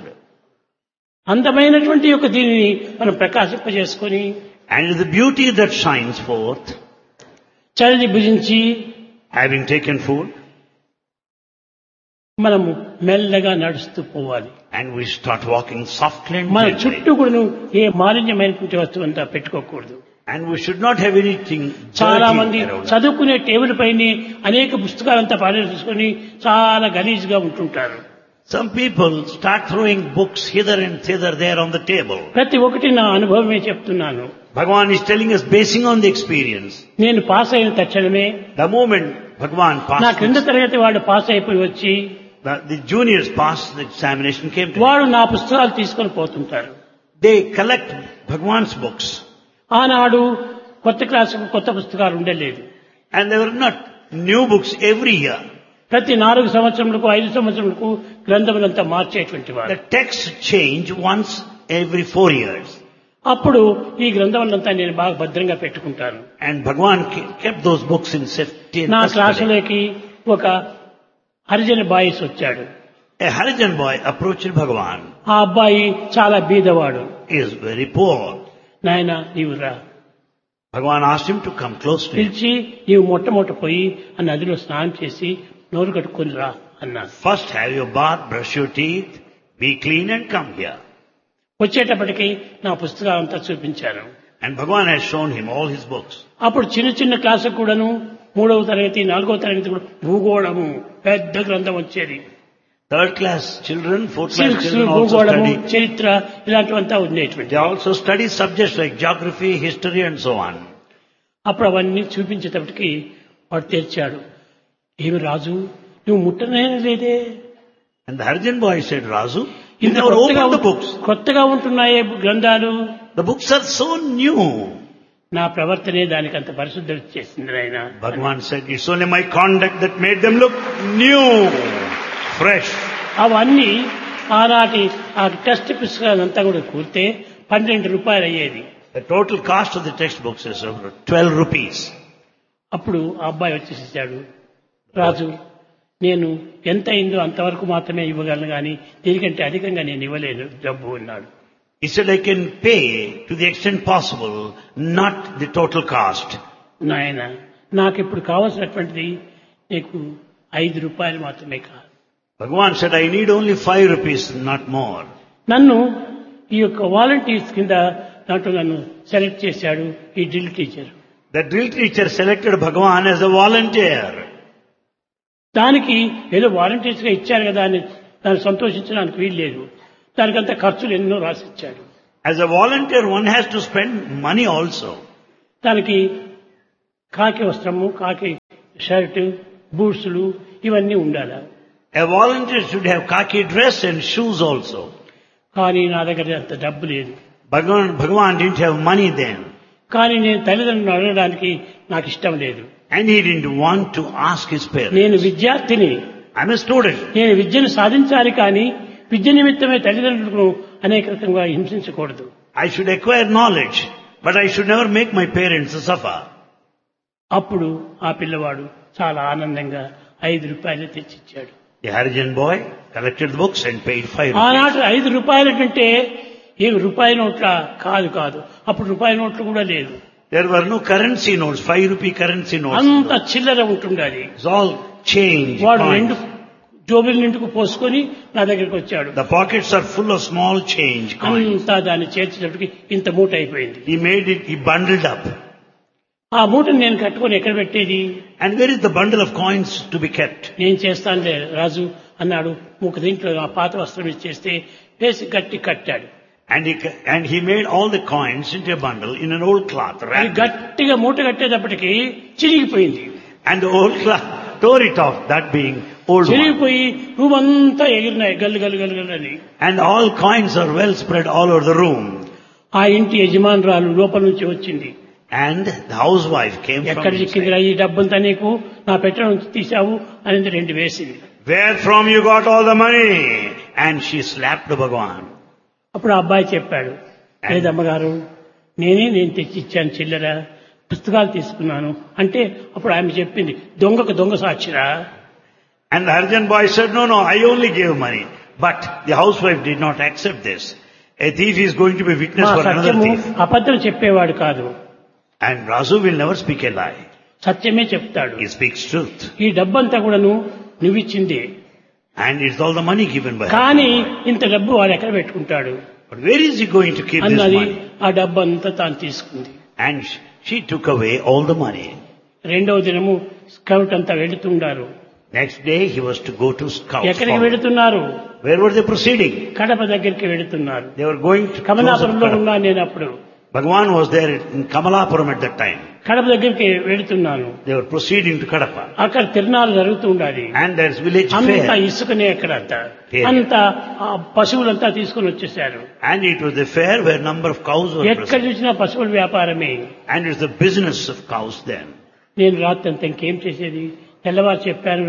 అందమైనటువంటి యొక్క దీనిని మనం ప్రకాశింపజేసుకొని And the beauty that shines forth, చలిని భుజించి having taken food, మనము మెల్లగా నడుస్తూ పోవాలి. And we start walking softly and మన gently. చుట్టూ కూడా ఏ మాలిన్యమైనటువంటి వస్తువు అంతా పెట్టుకోకూడదు. And we should not have anything చాలా dirty మంది around us. చదువుకునే టేబుల్ పైన అనేక పుస్తకాలంతా పారేసుకొని చాలా గలీజ్గా ఉంటుంటారు. Some people start throwing books hither and thither there on the table. ప్రతి ఒక్కటి నా అనుభవమే చెప్తున్నాను. Bhagavan is telling us basing on the experience. నేను పాస్ అయిన తక్షణమే The moment Bhagavan నా passed, క్రింద తరగతి వాడు పాస్ అయిపోయి వచ్చి the, the juniors passed the examination came to వాడు నా పుస్తకాలు తీసుకొని పోతుంటారు. They collect Bhagavan's books. ఆనాడు కొత్త క్లాసుకు కొత్త పుస్తకాలు ఉండలేదు. And there were not new books every year. ప్రతి నాలుగు సంవత్సరములకు ఐదు సంవత్సరములకు గ్రంథములంతా మార్చేటువంటి వాడు. The texts change once every four years. అప్పుడు ఈ గ్రంథములంతా నేను బాగా భద్రంగా పెట్టుకుంటాను. And Bhagavan ke- kept those books in safety and నా custody. క్లాసులోకి ఒక హరిజన బాయిస్ వచ్చాడు. A Harijan boy approached Bhagavan. ఆ అబ్బాయి చాలా బీదవాడు. He is very poor. నాయన నీవు రా, Bhagavan asked him to come close to him. పిలిచి నీవు మొట్టమొదట పోయి ఆ నదిలో స్నానం చేసి నోరు కట్టుకొని రా అన్నాను. First have your bath, brush your teeth, be clean and come here. వచ్చేటప్పటికి నా పుస్తకాలంతా చూపించాను. And Bhagavan has shown him all his books. అప్పుడు చిన్న చిన్న క్లాసు కూడాను మూడవ తరగతి నాలుగవ తరగతి కూడా భూగోళము పెద్ద గ్రంథం వచ్చేది. Third class children, fourth class civics, children also భూగోళము, study. చరిత్ర ఇలాంటివంతా ఉండేటువంటి. They also study subjects like geography, history and so on. అప్పుడు అవన్నీ చూపించేటప్పటికి వాడు తెరిచాడు. ఏమి రాజు నువ్వు ముట్టనే లేదే, And the Harijan boy said, Razu, you ఇంత never కొత్తగా opened the books. కొత్తగా ఉంటున్నాయే గ్రంథాలు. The books are so new. నా ప్రవర్తనే దానికి అంత పరిశుద్ధి చేసింది నాయన. Bhagavan said, it's only my conduct that made them look new, fresh. అవన్నీ ఆనాటి ఆ టెక్స్ట్ పుస్తకాలంతా కూడా కూర్తే పన్నెండు రూపాయలు అయ్యేది. The total cost of the textbooks is over twelve rupees. అప్పుడు ఆ అబ్బాయి వచ్చేసాడు. రాజు నేను ఎంత అయిందో అంతవరకు మాత్రమే ఇవ్వగలను కానీ దీనికంటే అధికంగా నేను ఇవ్వలేను డబ్బు అన్నాడు. He said, I can pay to the extent possible, not the total cost. నాయన నాకు ఇప్పుడు కావాల్సినటువంటిది నీకు ఐదు రూపాయలు మాత్రమే కాదు. Bhagavan said, I need only five rupees, not more. నన్ను ఈ యొక్క వాలంటీర్స్ కింద దాంట్లో నన్ను సెలెక్ట్ చేశాడు ఈ drill teacher. The drill teacher selected Bhagavan as a volunteer. దానికి ఏదో వాలంటీర్స్ గా ఇచ్చారు కదా అని దాన్ని సంతోషించడానికి వీలు లేదు. దానికంత ఖర్చులు ఎన్నో రాసిచ్చాడు. As a volunteer, one has to spend money also. దానికి కాకి వస్త్రము, కాకి షర్ట్, బూట్స్లు ఇవన్నీ ఉండాలి. A volunteer should have khaki dress and shoes also. కానీ నా దగ్గర అంత డబ్బు లేదు. Bhagavan, Bhagavan didn't have money then. కానీ నేను తల్లిదండ్రులను అడగడానికి నాకు ఇష్టం లేదు. And he didn't want to ask his parents. నేను విద్యార్థిని, I'm a student. నేను విద్యను సాధించాలి కానీ విద్య నిమిత్తమే తల్లిదండ్రులను అనేక రకంగా హింసించకూడదు. I should acquire knowledge, but I should never make my parents suffer. అప్పుడు ఆ పిల్లవాడు చాలా ఆనందంగా ఐదు రూపాయలు తెచ్చిచ్చాడు. The Harijan boy collected the books and paid five rupees. ఆనాటి ఐదు రూపాయల కంటే ఏ రూపాయి నోట్ల కాదు కాదు అప్పుడు రూపాయి నోట్లు కూడా లేదు. There were no currency notes, five rupee currency notes. అంత చిల్లర ఉంటుండాలి. It's all change. వాడు coins. రెండు జోబుల నిండుకు పోసుకొని నా దగ్గరికి వచ్చాడు. The pockets are full of small change coins. అంతా దాన్ని చేర్చేటప్పటికి ఇంత మూట అయిపోయింది. He made it, he bundled up. ఆ మూటను నేను కట్టుకొని ఎక్కడ పెట్టేది? And where is the bundle of coins to be kept? నేను చేస్తానులే రాజు అన్నాడు. ఒక దీంట్లో ఆ పాత వస్త్రం ఇచ్చేస్తే వేసి గట్టి కట్టాడు. And he, and he made all the coins into a bundle in an old cloth. అది wrapped it. గట్టిగా మూట కట్టేటప్పటికి చిరిగిపోయింది. And the old cloth tore it off, that being old one. చిరిగిపోయి room అంతా ఎగిరినాయి గల్లు గల్లు గల్లు గల్లు అని. And all coins are well spread all over the room. ఆ ఇంటి యజమానురాలు లోపల నుంచి వచ్చింది. And the housewife came ఎక్కడ from చిక్కిందిరా inside. ఈ డబ్బంతా నీకు నా పెట్టె నుంచి తీసావు అనేది రెండు వేసింది. Where from you got all the money? And she slapped Bhagavan. అప్పుడు ఆ అబ్బాయి చెప్పాడు, లేదమ్మగారు నేనే నేను తెచ్చి ఇచ్చాను చిల్లర, పుస్తకాలు తీసుకున్నాను అంటే అప్పుడు ఆమె చెప్పింది దొంగకు దొంగ సాక్షిరా. And the Harijan boy said, no, no, I only gave money. But the housewife did not accept this. A thief is going to be witness మా for another సత్యము thief. అబద్ధం చెప్పేవాడు కాదు, And Razu will never speak a lie. సత్యమే చెప్తాడు. He speaks truth. ఈ డబ్బంతా కూడాను నువ్విచ్చిందే, And it's all the money given by her. కానీ ఇంత డబ్బు వాడు ఎక్కడ పెట్టుకుంటాడు But where is he going to keep this అన్నది money? ఆ డబ్బు అంతా తాను తీసుకుంది. And sh- she took away all the money. రెండవ దినము స్కౌట్ అంతా వెళుతుండారు. Next day he was to go to Scouts. ఎక్కడికి Forward. వెళుతున్నారు? Where were they proceeding? Kadapa దగ్గరికి వెళుతున్నారు. They were going to close కమలాపురంలో up ఉన్నా నేను అప్పుడు. Bhagavan was there in Kamalapuram at that time. Kadapa దగ్గరికి వెళుతున్నాను. They were proceeding to Kadapa. అక్కడ తిరునాళ్ళు జరుగుతూ ఉండాలి. And there's village అంతా fair. ఇసుకనే అక్కడ అంతా Fair. అంతా ఆ పశువులంతా తీసుకుని వచ్చేసారు. And it was the fair where number of cows were ఎక్కడ present. చూసినా పశువుల వ్యాపారమే. And it's the business of cows then. నేను రాత్రి అంతా ఇంకేం చేసేది, తెల్లవారు చెప్పాను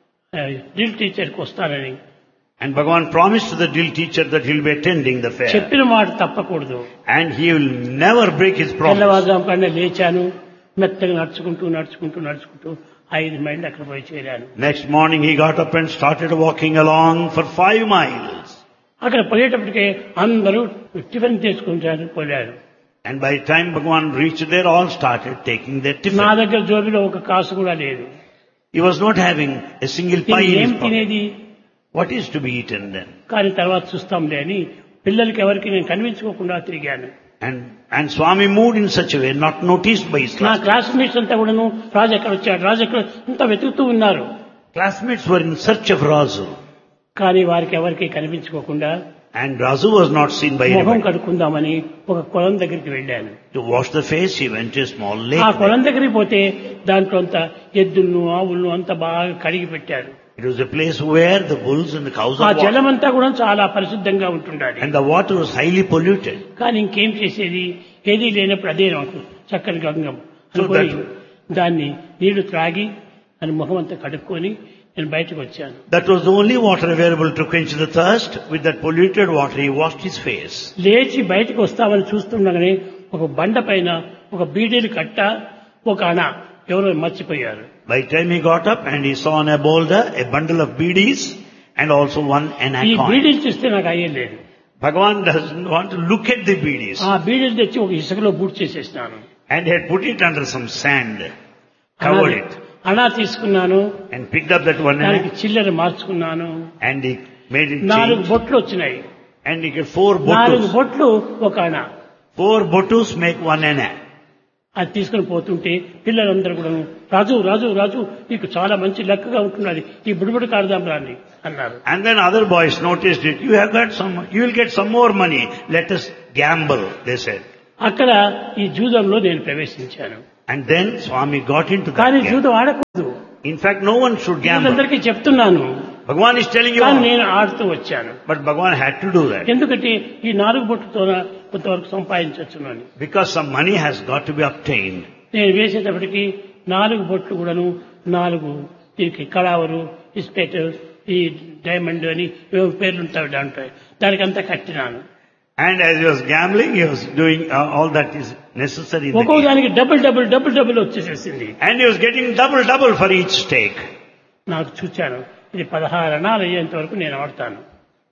డ్రిల్ టీచర్కి వస్తానని. And Bhagavan promised to the drill teacher that he'll be attending the fair. చెప్పిన మాట తప్పకూడదు. And he will never break his promise. తెల్లవారుజాము కన్నా లేచాను, మెత్తగా నడుచుకుంటూ నడుచుకుంటూ నడుచుకుంటూ ఐదు మైళ్ళు అక్కడ పోయి చేరాను. Next morning he got up and started walking along for five miles. అక్కడ పోయేటప్పటికే అందరూ టిఫిన్ చేసుకుంటారు పోయారు. And by the time Bhagavan reached there, all started taking their నా tiffin. దగ్గర జోబిలో ఒక కాసు కూడా లేదు. He was not having a single pie నేను in ఏం his pocket. తినేది? What is to be eaten then? కానీ తర్వాత చూస్తాంలే అని పిల్లలకి ఎవరికి నేను కనిపించుకోకుండా తిరిగాను. And, and Swami moved in such a way, not noticed by his నా classmates. క్లాస్మేట్స్ అంతా కూడాను రాజు ఎక్కడ వచ్చాడు, రాజు ఎక్కడ అంతా వెతుకుతూ ఉన్నారు. Classmates were in search of Razu. కానీ వారికి ఎవరికి కనిపించుకోకుండా And Razu was not seen by మొహం anybody. కడుక్కుందామని ఒక కొలం దగ్గరికి వెళ్ళాను. To wash the face, he went to a small ఆ lake. కొలం దగ్గరికి పోతే దాంట్లో అంత ఎద్దులను ఆవులను అంతా బాగా కడిగి పెట్టారు. It was a place where the bulls and the cows ఆ are watered. జలం అంతా కూడా చాలా పరిశుద్ధంగా ఉంటుండాలి. And the water was highly polluted. కానీ ఇంకేం చేసేది, ఏదీ లేనప్పుడు అదే నాకు చక్కని గంగం So అనుకొని that- దాన్ని నీళ్లు త్రాగి అని ముఖం అంతా కడుక్కొని నేను బయటకు వచ్చాను. That was the only water available to quench the thirst. With that polluted water, he washed his face. లేచి బయటకు వస్తామని చూస్తుండగానే ఒక బండ పైన ఒక బీడీలు కట్ట, ఒక అణ ఎవరో మర్చిపోయారు. By the time he got up and he saw on a boulder a bundle of beedies and also one anna ఈ coin. బీడీలు చూస్తే నాకు అయ్యలేదు. Bhagavan doesn't want to look at the beedies. ఆ బీడీలు తెచ్చి ఒక ఇసుకలో boot చేసేసినాను. And he had put it under some sand, covered it, అణా తీసుకున్నాను, and picked up that one దానికి anna, చిల్లర మార్చుకున్నాను. and he made it నాలుగు change. బొట్లు వచ్చినాయి. And he got four నాలుగు botus. బొట్లు ఒక అణ. Four botus make one anna. అది తీసుకుని పోతుంటే పిల్లలందరూ కూడా రాజు రాజు రాజు నీకు చాలా మంచి లెక్కగా ఉంటున్నది, ఈ బుడిబుడి కాడదాం రాని అన్నారు. And then other boys noticed it. You have got some, you will get some more money. Let us gamble, they said. అక్కడ ఈ జూదంలో నేను ప్రవేశించాను. And then Swami got into that కానీ game. జూదం ఆడకూడదు. In fact, no one should gamble. అందరికీ చెప్తున్నాను, Bhagavan is telling you కానీ all. నేను ఆడుతూ వచ్చాను. But Bhagavan had to do that. ఎందుకంటే ఈ నాలుగు బొట్టుతో కొంతవరకు సంపాదించవచ్చునని. Because some money has got to be obtained. నేను వేసేటప్పటికి నాలుగు బొట్లు కూడాను నాలుగు దీనికి కళావరు, ఇస్పేట్, ఈ డైమండ్ అని ఏవో పేర్లు ఉంటాయి దాంట్లో, దానికంతా కట్టినాను. And as he was gambling, he was doing uh, all that is necessary in the ఒక్కో game. దానికి double double double double వచ్చేసేసింది. And he was getting double double for each stake. నాకు చూచాను, ఇది పదహారు అణాలు అయ్యేంత వరకు నేను ఆడతాను.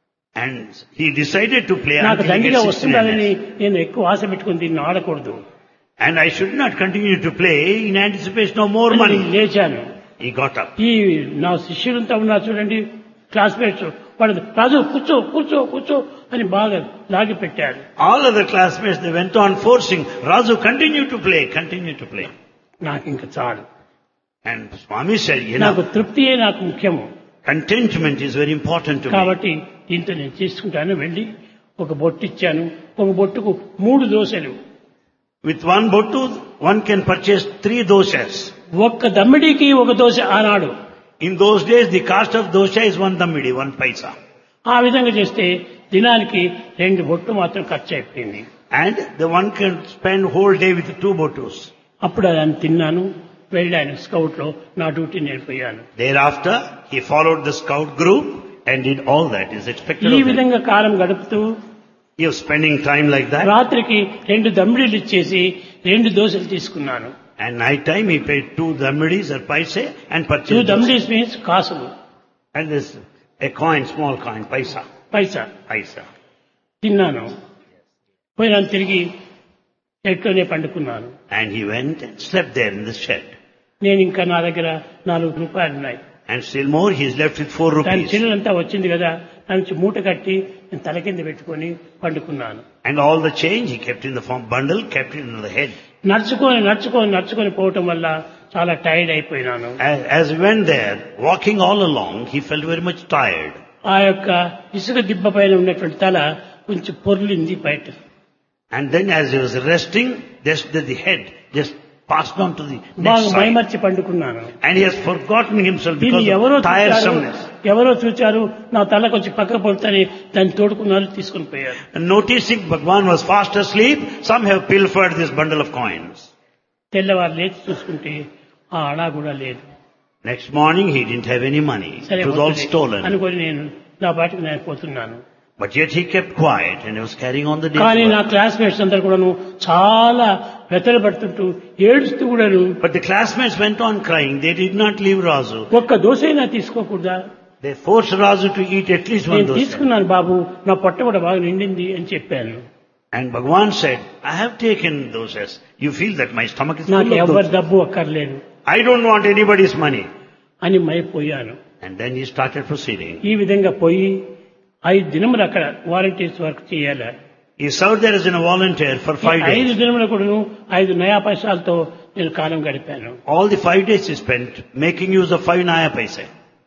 And he decided to play నాకు until he దండిగా gets sixteen వస్తుందని annas. నేను ఎక్కువ ఆశ పెట్టుకుని దీన్ని ఆడకూడదు. And I should not continue to play in anticipation of more అని money. నేను లేచాను. He got up. ఈ నా శిష్యులంతా ఉన్నారు చూడండి, క్లాస్మేట్స్, వాళ్ళు రాజు కూర్చో కూర్చో కూర్చో అని బాగా లాగి పెట్టారు. All other classmates, they went on forcing, Razu, continue to play, continue to play. నాకు ఇంకా చాలు, And Swami said, you నాకు know, తృప్తియే నాకు ముఖ్యము. contentment is very important to me. కాబట్టి దీంతో నేను చేసుకుంటాను. వెళ్ళి ఒక బొట్టు ఇచ్చాను. ఒక బొట్టుకు మూడు దోశలు. With one bottu, one can purchase three doshas. ఒక్క దమ్మిడికి ఒక దోశ ఆనాడు. In those days, the cost of dosha is one dammidi, one paisa. ఆ విధంగా చేస్తే దినానికి రెండు బొట్టు మాత్రం ఖర్చు అయిపోయింది. And the one can spend whole day with two bottus. అప్పుడు దాన్ని తిన్నాను, వెళ్ళాను స్కౌట్ లో, నా duty నేర్పోయాను. Thereafter, he followed the scout group and did all that is expected ఈ of him. విధంగా కాలం గడుపుతూ He was spending time like that. రాత్రికి రెండు దమ్మిడీలు ఇచ్చేసి రెండు దోశలు తీసుకున్నాను. And night time he paid two dammidis or paise and two purchased dosa. దమ్మిడీస్ means కాసులు, And this a coin, small coin, paisa, Paisa. paisa. తిన్నాను, పోయినాను, తిరిగి ఎట్లోనే పండుకున్నాను. And he went and slept there in the shed. నేను ఇంకా నా దగ్గర నాలుగు రూపాయలు ఉన్నాయి. And still more, he is left with four దాని rupees. చిల్లంతా వచ్చింది కదా దాని నుంచి మూట కట్టి నేను తల కింద పెట్టుకొని పండుకున్నాను. And all the change he kept in the form bundle, kept it in the head. నడుచుకొని నడుచుకొని నడుచుకొని పోవటం వల్ల చాలా tired అయిపోయినాను. As, as he went there, walking all along, he felt very much tired. ఆ యొక్క ఇసుక దిబ్బ పైన ఉన్నటువంటి తల కొంచెం పొర్లింది బయట. And then as he was resting, just the, the head just passed on to the బాగా next side. మైమర్చి పండుకున్నాను. And he has forgotten himself దీన్ని because ఎవరో of చూచారు tiresomeness. ఎవరో చూచారు నా తల కొంచెం పక్క పడుతుంది దాన్ని తోడుకున్నారు తీసుకుని పోయారు. And noticing Bhagwan was fast asleep, some have pilfered this bundle of coins. తెల్లవారు లేచి చూసుకుంటే ఆ అడా కూడా లేదు. Next morning he didn't have any money. సరే It was all వస్తుంది stolen. అనుకొని నేను నా బాటికి నేను పోతున్నాను. But yet he kept quiet and he was carrying on the day's కానీ నా work. క్లాస్మేట్స్ అందరు కూడాను చాలా వెతలు పడుతుంటూ ఏడుస్తూ కూడాను But the classmates went on crying. They did not leave Razu. ఒక్క దోశైనా తీసుకోకూడదా? They forced Razu to eat at least one నేను dosa. తీసుకున్నాను బాబు నా పొట్ట కూడా బాగా నిండింది అని చెప్పాను. And Bhagwan said, I have taken dosas. You feel that my stomach is నాకు full of ఎవరి dosas. డబ్బు అక్కర్లేదు I don't want anybody's money. అని మైపోయాను. And then he started proceeding. ఈ విధంగా పోయి ఐదు దినములు అక్కడ వాలంటీర్స్ వర్క్ చేయాలి. He served there as a volunteer for five ఈ ఐదు days. దినముల కూడాను ఐదు నయా పైసలతో నేను కాలం గడిపాను. All the five days he spent making use of five naya paisa.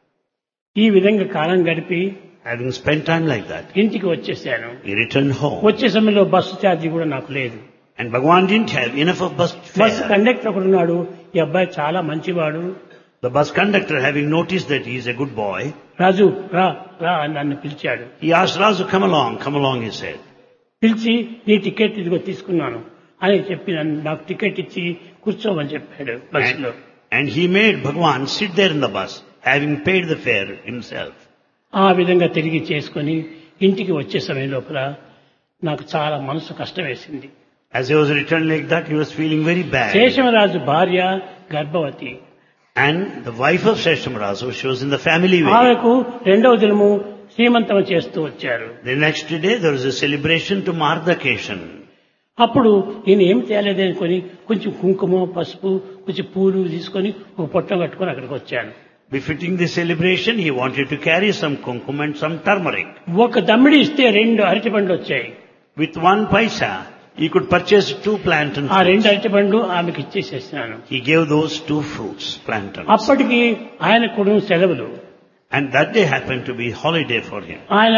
ఈ విధంగా కాలం గడిపి Having spent time like that, ఇంటికి వచ్చేసాను. he returned home. వచ్చే సమయంలో బస్సు ఛార్జీ కూడా నాకు లేదు. And Bhagwan didn't have enough of bus bus fare. Conductor ఒకడు ఉన్నాడు. ఈ అబ్బాయి చాలా మంచివాడు. The bus conductor, having noticed that he is a good boy, రాజు రా రా అని నన్ను పిలిచాడు. he asked Razu, come along, come along, he said. పిలిచి నీ టికెట్ ఇదిగో తీసుకున్నాను అని చెప్పి నన్ను నాకు టికెట్ ఇచ్చి కూర్చోమని చెప్పాడు బస్సులో. And, and he made Bhagwan sit there in the bus, having paid the fare himself. ఆ విధంగా తిరిగి చేసుకొని ఇంటికి వచ్చే సమయం లోపల నాకు చాలా మనసు కష్టం వేసింది. As he was returned like that, he was feeling very bad. Seshamaraju భార్య గర్భవతి. And the wife of Seshamarazu, she was in the family way. ఆమెకు రెండవ దినము శ్రీమంతం చేస్తూ వచ్చారు. The next day, there was a celebration to mark the occasion. అప్పుడు నేను ఏం చేయలేదు అనుకొని కొంచెం కుంకుమ పసుపు కొంచెం పూలు తీసుకొని ఒక పొట్టం కట్టుకొని అక్కడికి వచ్చాను. Befitting the celebration, he wanted to carry some kumkum and some turmeric. ఒక దమ్మిడి ఇస్తే రెండు అరటి పండ్లు వచ్చాయి. With one paisa, he could purchase two plantain ఆ రెండు fruits. అరటి పండ్లు ఆమెకి ఇచ్చేసేసినాను. He gave those two fruits, plantains. అప్పటికి ఆయన కూడా సెలవులు. And that day happened to be holiday for him. ఆయన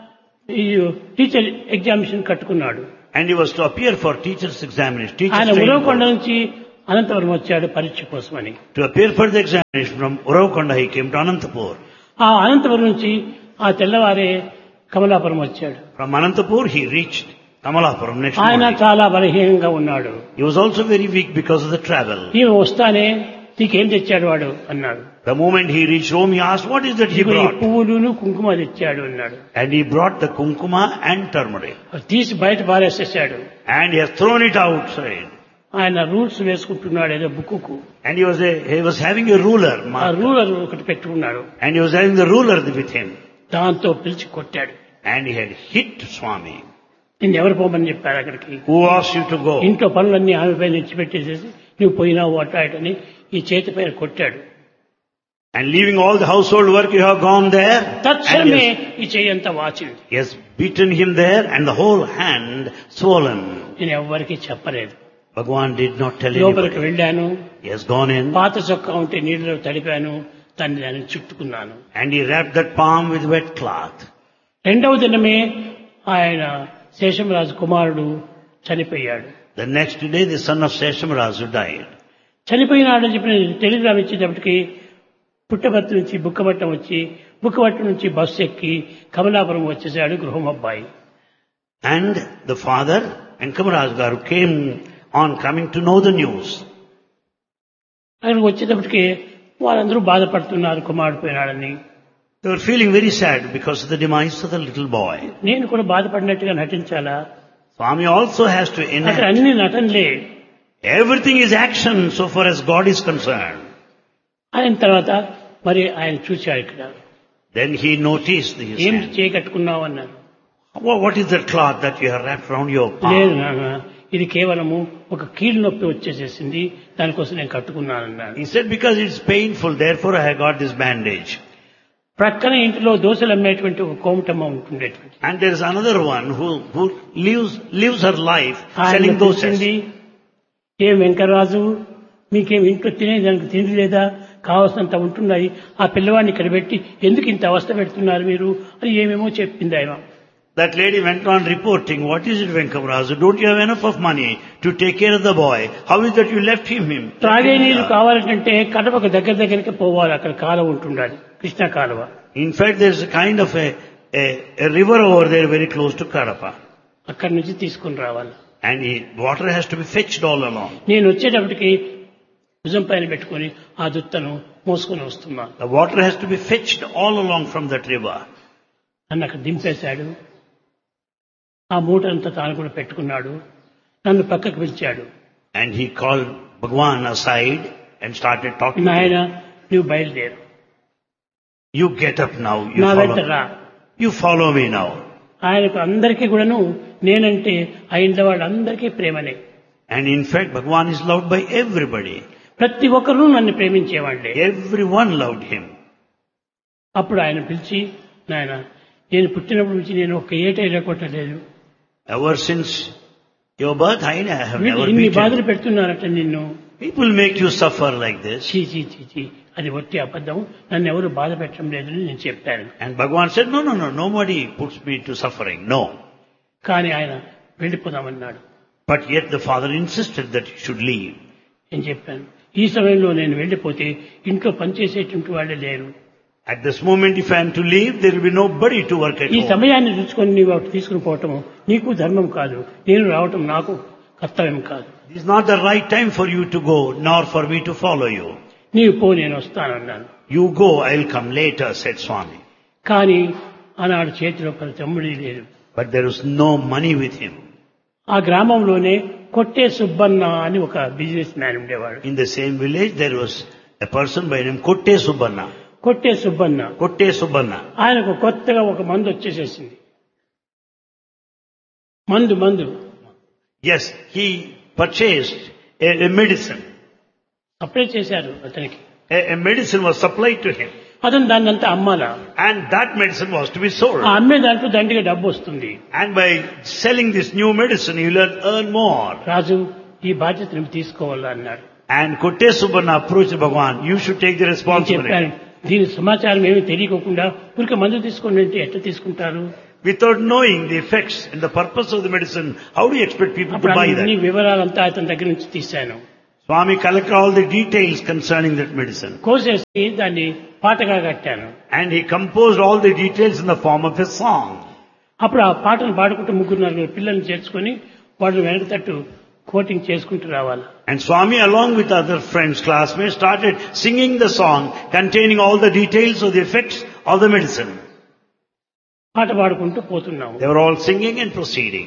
ఈ టీచర్ ఎగ్జామినేషన్ కట్టుకున్నాడు. And he was to appear for teacher's examination. Teacher's ఆయన training ఉరవకొండ course. నుంచి అనంతపురం వచ్చాడు పరీక్ష కోసమని. To appear for the examination from Uravkonda, he came to Anantapur. ఆ అనంతపురం నుంచి ఆ తెల్లవారే కమలాపురం వచ్చాడు. From Anantapur, he reached Kamalapuram next ఆయన morning. చాలా బలహీనంగా ఉన్నాడు. He was also very weak because of the travel. ఈమె వస్తానే నీకేం తెచ్చాడు వాడు అన్నాడు. The moment he reached home, he asked, what is that he ఇదిగో ఈ brought? పువ్వులును కుంకుమ తెచ్చాడు అన్నాడు. And he brought the kumkuma and turmeric. అది తీసి బయట పారేసేసాడు. And he has thrown it outside. ఆయన రూల్స్ వేసుకుంటున్నాడు ఏదో book. And he was a, he was having a ruler, ఆ marker. రూలర్ ఒకటి పెట్టుకున్నాడు. And he was having the ruler with him. దాంతో పిలిచి కొట్టాడు. And he had hit Swami. నిన్ను ఎవరు పోమని చెప్పారు అక్కడికి? Who asked you to go? ఇంట్లో పనులన్నీ ఆమె పైన ఇచ్చిపెట్టేసేసి నువ్వు పోయినావు అటాటని ఈ చేతి పైన కొట్టాడు. And leaving all the household work, you have gone there. And తక్షణమే he has, ఈ చెయ్యి అంతా వాచింది. he has beaten him there and the whole hand swollen. నేను ఎవ్వరికీ చెప్పలేదు. Bhagwan did not tell లోపలికి anybody. వెళ్ళాను. He has gone in పాత చొక్కా ఉంటే నీళ్ళలో తడిపాను. దాన్ని దాన్ని చుట్టుకున్నాను. and he wrapped that palm with wet cloth. రెండవ దినమే ఆయన శేషమరాజు కుమారుడు చనిపోయాడు. The next day, the son of Seshamarazu died. చనిపోయినాడని చెప్పిన టెలిగ్రామ్ ఇచ్చేటప్పటికి పుట్టపర్తి నుంచి బుక్కపట్నం వచ్చి బుక్కపట్నం నుంచి బస్సు ఎక్కి కమలాపురం వచ్చేసాడు గృహం అబ్బాయి. And the father and Kamaraj Garu came on coming to know the news. అక్కడికి వచ్చేటప్పటికి వాళ్ళందరూ బాధపడుతున్నారు కుమారుడు పోయినాడని. They were feeling very sad because of the demise of the little boy. నేను కూడా బాధపడినట్టుగా నటించాలా? Swami also has to అక్కడ enact. అన్ని నటనలే. Everything is action so far as God is concerned. అయిన తర్వాత మరి ఆయన చూశాడు ఇక్కడ. Then he noticed his ఏం hand. చేయి కట్టుకున్నావు అన్నారు. Wha- What is that cloth that you have wrapped around your లేదు palm? నాన్న ఇది కేవలము ఒక కీళ్ళు నొప్పి వచ్చేసేసింది, దానికోసం నేను కట్టుకున్నానన్నాడు. He said, because it's painful, therefore I have got this bandage. ప్రక్కన ఇంటిలో దోశలు అమ్మేటువంటి ఒక కోమటమ్మ ఉంటుండేటువంటి. And there is another one who, who lives, lives her life ఆయన selling dosas. వచ్చింది, ఏం వెంకరాజు మీకేం ఇంట్లో తినేదానికి తిండి లేదా, కావాల్సినంత ఉంటున్నాయి, ఆ పిల్లవాడిని ఇక్కడ పెట్టి ఎందుకు ఇంత అవస్థ పెడుతున్నారు మీరు అని ఏమేమో చెప్పింది ఆయన. That lady went on reporting, what is it, Venkavarazu? Don't you have enough of money to take care of the boy? How is that you left him? him? త్రాగే నీళ్లు కావాలంటే కడపకు దగ్గర దగ్గరికి పోవాలి, అక్కడ కాలువ ఉంటుండాలి, కృష్ణా కాలువ. In fact, there's a kind of a, a, a river over there very close to Kadapa. అక్కడి నుంచి తీసుకుని రావాలి. And he, water has to be fetched all along. నేను వచ్చేటప్పటికి భుజం పైన పెట్టుకుని ఆ దుత్తను మోసుకొని వస్తున్నాను. The water has to be fetched all along from that river. నన్ను అక్కడ దింపేశాడు. ఆ మూటంతా తాను కూడా పెట్టుకున్నాడు. నన్ను పక్కకు పిలిచాడు. And he called Bhagwan aside and started talking to నాయన him. నువ్వు బయలుదేరు, You get up now. You నా వెంట follow, రా. you follow me now. ఆయనకు అందరికీ కూడాను నేనంటే ఆ ఇంట్లో వాళ్ళందరికీ ప్రేమనే. And in fact, Bhagwan is loved by everybody. ప్రతి ఒక్కరూ నన్ను ప్రేమించేవాళ్లే. Everyone loved him. అప్పుడు ఆయన పిలిచి, నాయన నేను పుట్టినప్పటి నుంచి నేను ఒక్క ఏటైనా కొట్టలేదు, Ever since your birth, I have never ఇన్ని beaten బాధలు you. పెడుతున్నారట నిన్ను. People make you suffer like this. చీ చీ చీ చీ అది ఒట్టి అబద్ధం, నన్ను ఎవరు బాధ పెట్టడం లేదని నేను చెప్పాను. And Bhagwan said, no, no, no, nobody puts me to suffering. No. కానీ ఆయన వెళ్ళిపోదామన్నాడు. But yet the father insisted that he should leave. నేను చెప్పాను, ఈ సమయంలో నేను వెళ్ళిపోతే ఇంట్లో పనిచేసేటువంటి వాళ్ళే లేరు. At this moment, if I am to leave, there will be nobody to work at ఈ home. సమయాన్ని చూసుకొని నీవు అటు తీసుకుని పోవటం నీకు ధర్మం కాదు, నేను రావటం నాకు కర్తవ్యం కాదు. It is not the right time for you to go, nor for me to follow you. నీవు పో, నేను వస్తానన్నాను. You go, I will come later, said Swami. కానీ ఆనాడు చేతిలో పది తమ్ముడి లేదు. But there was no money with him. ఆ గ్రామంలోనే కొట్టే సుబ్బన్న అని ఒక బిజినెస్ మ్యాన్ ఉండేవాడు. In the same village, there was a person by name Kotte Subbanna. కొట్టే సుబ్బన్న. Kotte Subbanna. ఆయనకు కొత్తగా ఒక మందు వచ్చేసేసింది. మందు మందు Yes, he purchased a, a medicine. Apply చేశారు అతనికి. A, a medicine was supplied to him. అతను దాన్ని అంతా అమ్మాలా. And that medicine was to be sold. ఆ అమ్మే దాంట్లో దండిగా డబ్బు వస్తుంది. And by selling this new medicine, you will earn more. రాజు ఈ బాధ్యత నువ్వు తీసుకోవాలా అన్నాడు. And Kotte Subbanna approached Bhagwan, you should take the నేను responsibility. చెప్పాను, దీని సమాచారం ఏమీ తెలియకుండా ఊరికే మందు తీసుకోండి అంటే ఎట్లా తీసుకుంటారు? Without knowing the effects and the purpose of the medicine, how do you expect people to అప్పుడు buy అన్ని that? వివరాలంతా అతని దగ్గర నుంచి తీశాను. Swami collected all the details concerning that medicine. కోసేసి దాన్ని పాటగా కట్టాను. And he composed all the details in the form of a song. అప్పుడు ఆ పాటను పాడుకుంటూ ముగ్గురు నలుగురు పిల్లల్ని చేర్చుకొని వాళ్ళు వెనక తట్టు కోటింగ్ చేసుకుంటూ రావాలి. And Swami, along with other friends, classmates, started singing the song containing all the details of the effects of the medicine. పాట పాడుకుంటూ పోతున్నాము. They were all singing and proceeding.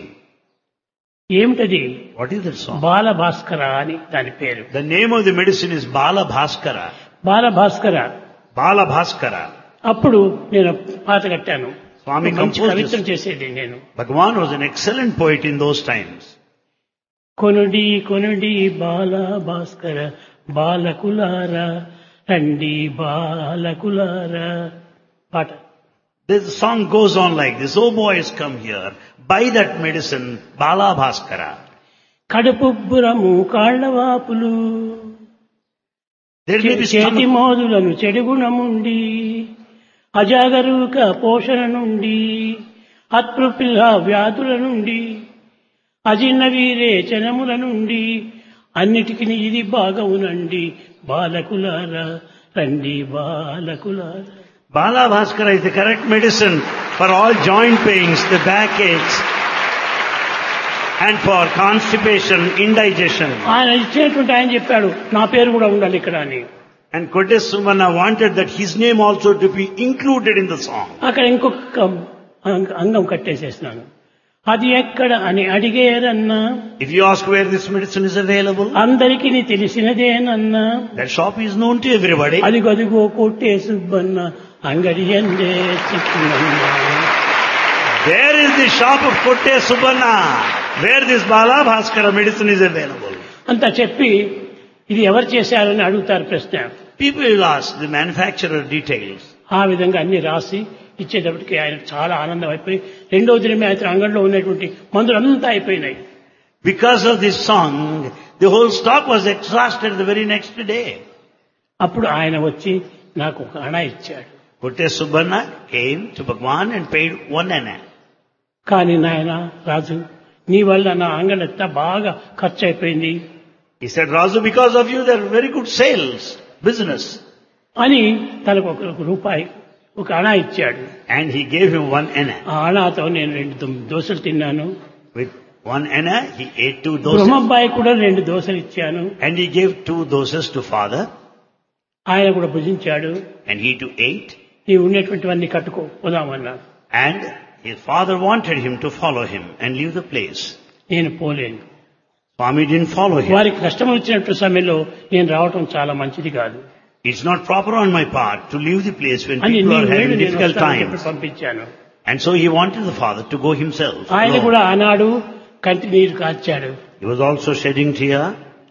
ఏమిటది? What is that song? బాల భాస్కర అని దాని పేరు. The name of the medicine is Bala Bhaskara. Bala Bhaskara. Bala Bhaskara. అప్పుడు నేను పాట కట్టాను. Swami మంచి composed కవిత్వం this. చేసేది నేను. Bhagwan was an excellent poet in those times. కొనుడి కొనుడి బాల భాస్కర బాలకులారా రండి బాలకులారా పాట. This song goes on like this. Oh boys, come here. Buy that medicine, Bala Bhaskara. కడుపుబ్బురము కాళ్లవాపులు There may be చేతి stomach, మోదులను చెడుగుణముండి అజాగరూక పోషణ నుండి అతృపిల్ల వ్యాధుల నుండి అజిన్న వీరేచనముల నుండి అన్నిటికీ ఇది బాగవునండి బాలకులారా రండి బాలకులారా. Bala Bhaskara is the correct medicine for all joint pains, the backaches, and for constipation, indigestion. ఆయన ఇచ్చినటువంటి ఆయన చెప్పాడు నా పేరు కూడా ఉండాలి ఇక్కడ అని. And Kotte Subbanna wanted that his name also to be included in the song. అక్కడ ఇంకొక అంగ- అంగం కట్టేసేసినాను. అది ఎక్కడ అని అడిగేరన్నా If you ask where this medicine is available, అందరికీ తెలిసినదేనన్నా that shop is known to everybody. అది గదిగో కొట్టే సుబ్బన్న అంగడి ఎందే చిక్కునన్నా. There is the shop of Kotte Subbanna. where this Bala Bhaskara medicine is available. అంతా చెప్పి ఇది ఎవరు చేశారని అడుగుతారు ప్రశ్న. People will ask the manufacturer details. ఆ విధంగా అన్ని రాసి ఇచ్చేటప్పటికి ఆయన చాలా ఆనందం అయిపోయి రెండో దినమే ఆయన అంగడిలో ఉన్నటువంటి మందులంతా అయిపోయినాయి. Because of this song, the whole stock was exhausted the very next day. అప్పుడు ఆయన వచ్చి నాకు ఒక అణ ఇచ్చాడు. Putte Subbanna came to Bhagwan and paid one anna. కానీ నాయన రాజు నీ వల్ల నా అంగడంతా బాగా ఖర్చు అయిపోయింది. He said, Razu, because of you there are very good sales, business. అని తనకు ఒక రూపాయి ఒక అణ ఇచ్చాడు. And he gave him one anna. ఆ అణతో నేను రెండు దోశలు తిన్నాను. With one anna, he ate two doses. బ్రహ్మబ్బాయి కూడా రెండు దోశలు ఇచ్చాను. And he gave two doses to father. ఆయన కూడా భుజించాడు. And he too ate. నీ ఉన్నటువంటివన్నీ కట్టుకో పోదామన్నాడు. And his father wanted him to follow him and leave the place. నేను పోలేను. Swami didn't follow him. వారికి కష్టం వచ్చినట్టు సమయంలో నేను రావటం చాలా మంచిది కాదు. It's not proper on my part to leave the place when అని people are నేను having difficult వస్తానని times. పంపించాను. And so he wanted the father to go himself. ఆయన alone. కూడా ఆనాడు కంటి నీరు కార్చాడు. He was also shedding tear.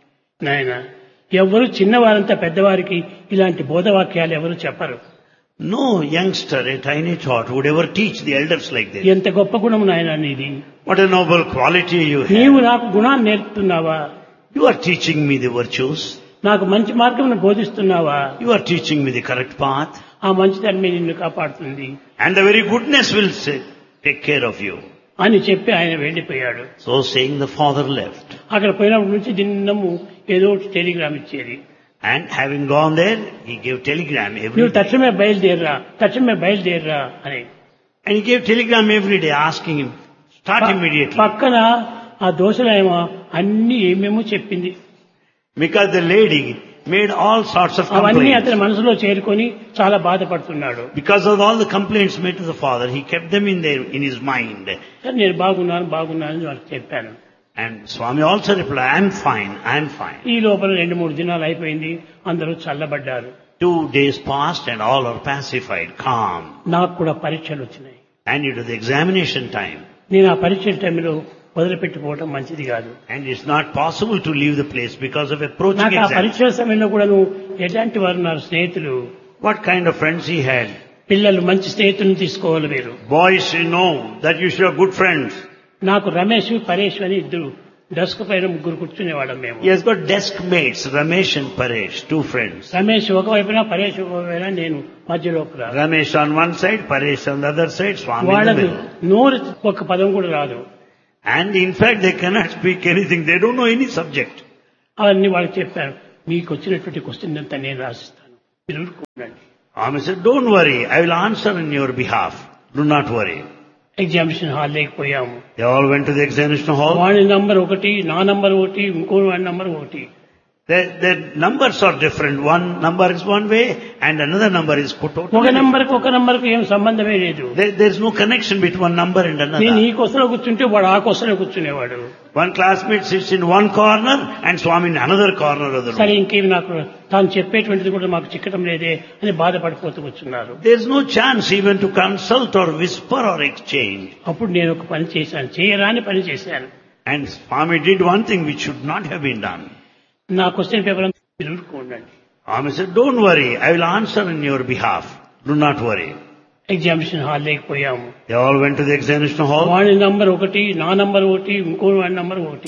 నాయన ఎవరు చిన్నవారంతా పెద్దవారికి ఇలాంటి బోధవాక్యాలు ఎవరు చెప్పరు. No youngster, a tiny tot, would ever teach the elders like this. ఎంత గొప్ప గుణం నాయన నీది. What a noble quality you నీవు have. నాకు గుణాన్ని నేర్పుతున్నావా? You are teaching me the virtues. నాకు మంచి మార్గమును బోధిస్తున్నావా? You are teaching me the correct path. ఆ మంచిదాన్ని నిన్ను కాపాడుతుంది And the very goodness will say, take care of you. అని చెప్పి ఆయన వెళ్లిపోయాడు. So saying, the father left. అక్కడ పోయినప్పటి నుంచి దిన్నము ఏదో ఒకటి టెలిగ్రామ్ ఇచ్చేది. And having gone there, he gave telegram every నువ్వు day. తక్షణమే బయలుదేరరా తక్షణమే బయలుదేరరా అని. And he gave telegram every day asking him, start ప- immediately. పక్కన ఆ దోశలేమో అన్ని ఏమేమో చెప్పింది. Because the lady made all sorts of అవన్నీ complaints. అతని మనసులో చేరుకొని చాలా బాధపడుతున్నాడు. Because of all the complaints made to the father, he kept them in there, in his mind. కానీ నేను బాగున్నాను బాగున్నాను అని వాళ్ళకి చెప్పాను. And Swami also replied, I am fine, I am fine. ఈ లోపల రెండు మూడు దినాలు అయిపోయింది. అందరూ చల్లబడ్డారు. Two days passed and all are pacified, calm. నాకు కూడా పరీక్షలు వచ్చినాయి. And it was the examination time. నేను ఆ పరీక్షల టైంలో వదిలిపెట్టుకోవడం మంచిది కాదు. And it's not possible to leave the place because of approaching నాకు ఆ exam. పరీక్షల సమయంలో కూడా నువ్వు ఎలాంటి వారు ఉన్నారు స్నేహితులు? What kind of friends he had? పిల్లలు మంచి స్నేహితులను తీసుకోవాలి మీరు. Boys, you know that you should have good friends. నాకు రమేష్ పరేష్ అని ఇద్దరు డెస్క్ పైన ముగ్గురు కూర్చునేవాళ్ళం మేము. He has got desk mates, Ramesh and Paresh, two friends. Ramesh ఒకవైపున పరేష్ ఒకవైపున నేను మధ్యలో Ramesh on one side, Paresh on the other side, Swami in the వాళ్ళకు middle. నోరు ఒక పదం కూడా రాదు. And in fact, they cannot speak anything. They don't know any subject. అవన్నీ వాళ్ళకి చెప్పాను. మీకు వచ్చినటువంటి క్వశ్చన్ అంతా నేను రాసిస్తాను, మీరు ఊరుకోండి. Swami said, don't worry, I will answer in your behalf. Do not worry. Examination hall లేకపోయాము. They all went to the examination hall. వాడి నంబర్ ఒకటి, నా నంబర్ ఒకటి, ఇంకో వాడి నంబర్ ఒకటి. Their, their numbers are different. One number is one way and another number is put out. ఒక number కి ఒక నంబర్ కి ఏం సంబంధమే లేదు. There, there is no connection between one number and నేను another. ఈ కొసలో కూర్చుంటే వాడు ఆ కొసలో కూర్చునేవాడు. One classmate sits in one corner and Swami in another corner of the సరే room. ఇంకేమి నాకు తాను చెప్పేటువంటిది కూడా మాకు చిక్కటం లేదే అని బాధపడిపోతూ వచ్చున్నారు. There is no chance even to consult or whisper or exchange. అప్పుడు నేను ఒక పని చేశాను, చేయరాని పని చేశాను. And Swami did one thing which should not have been done. నా క్వశ్చన్ పేపర్ మీరు ఊరుకోండి. Swami said, don't worry, I will answer in your behalf. Do not worry. Examination hall లేకపోయాము. They all went to the examination hall. వాడి number ఒకటి, నా number ఒకటి, ఇంకో వాడి number ఒకటి.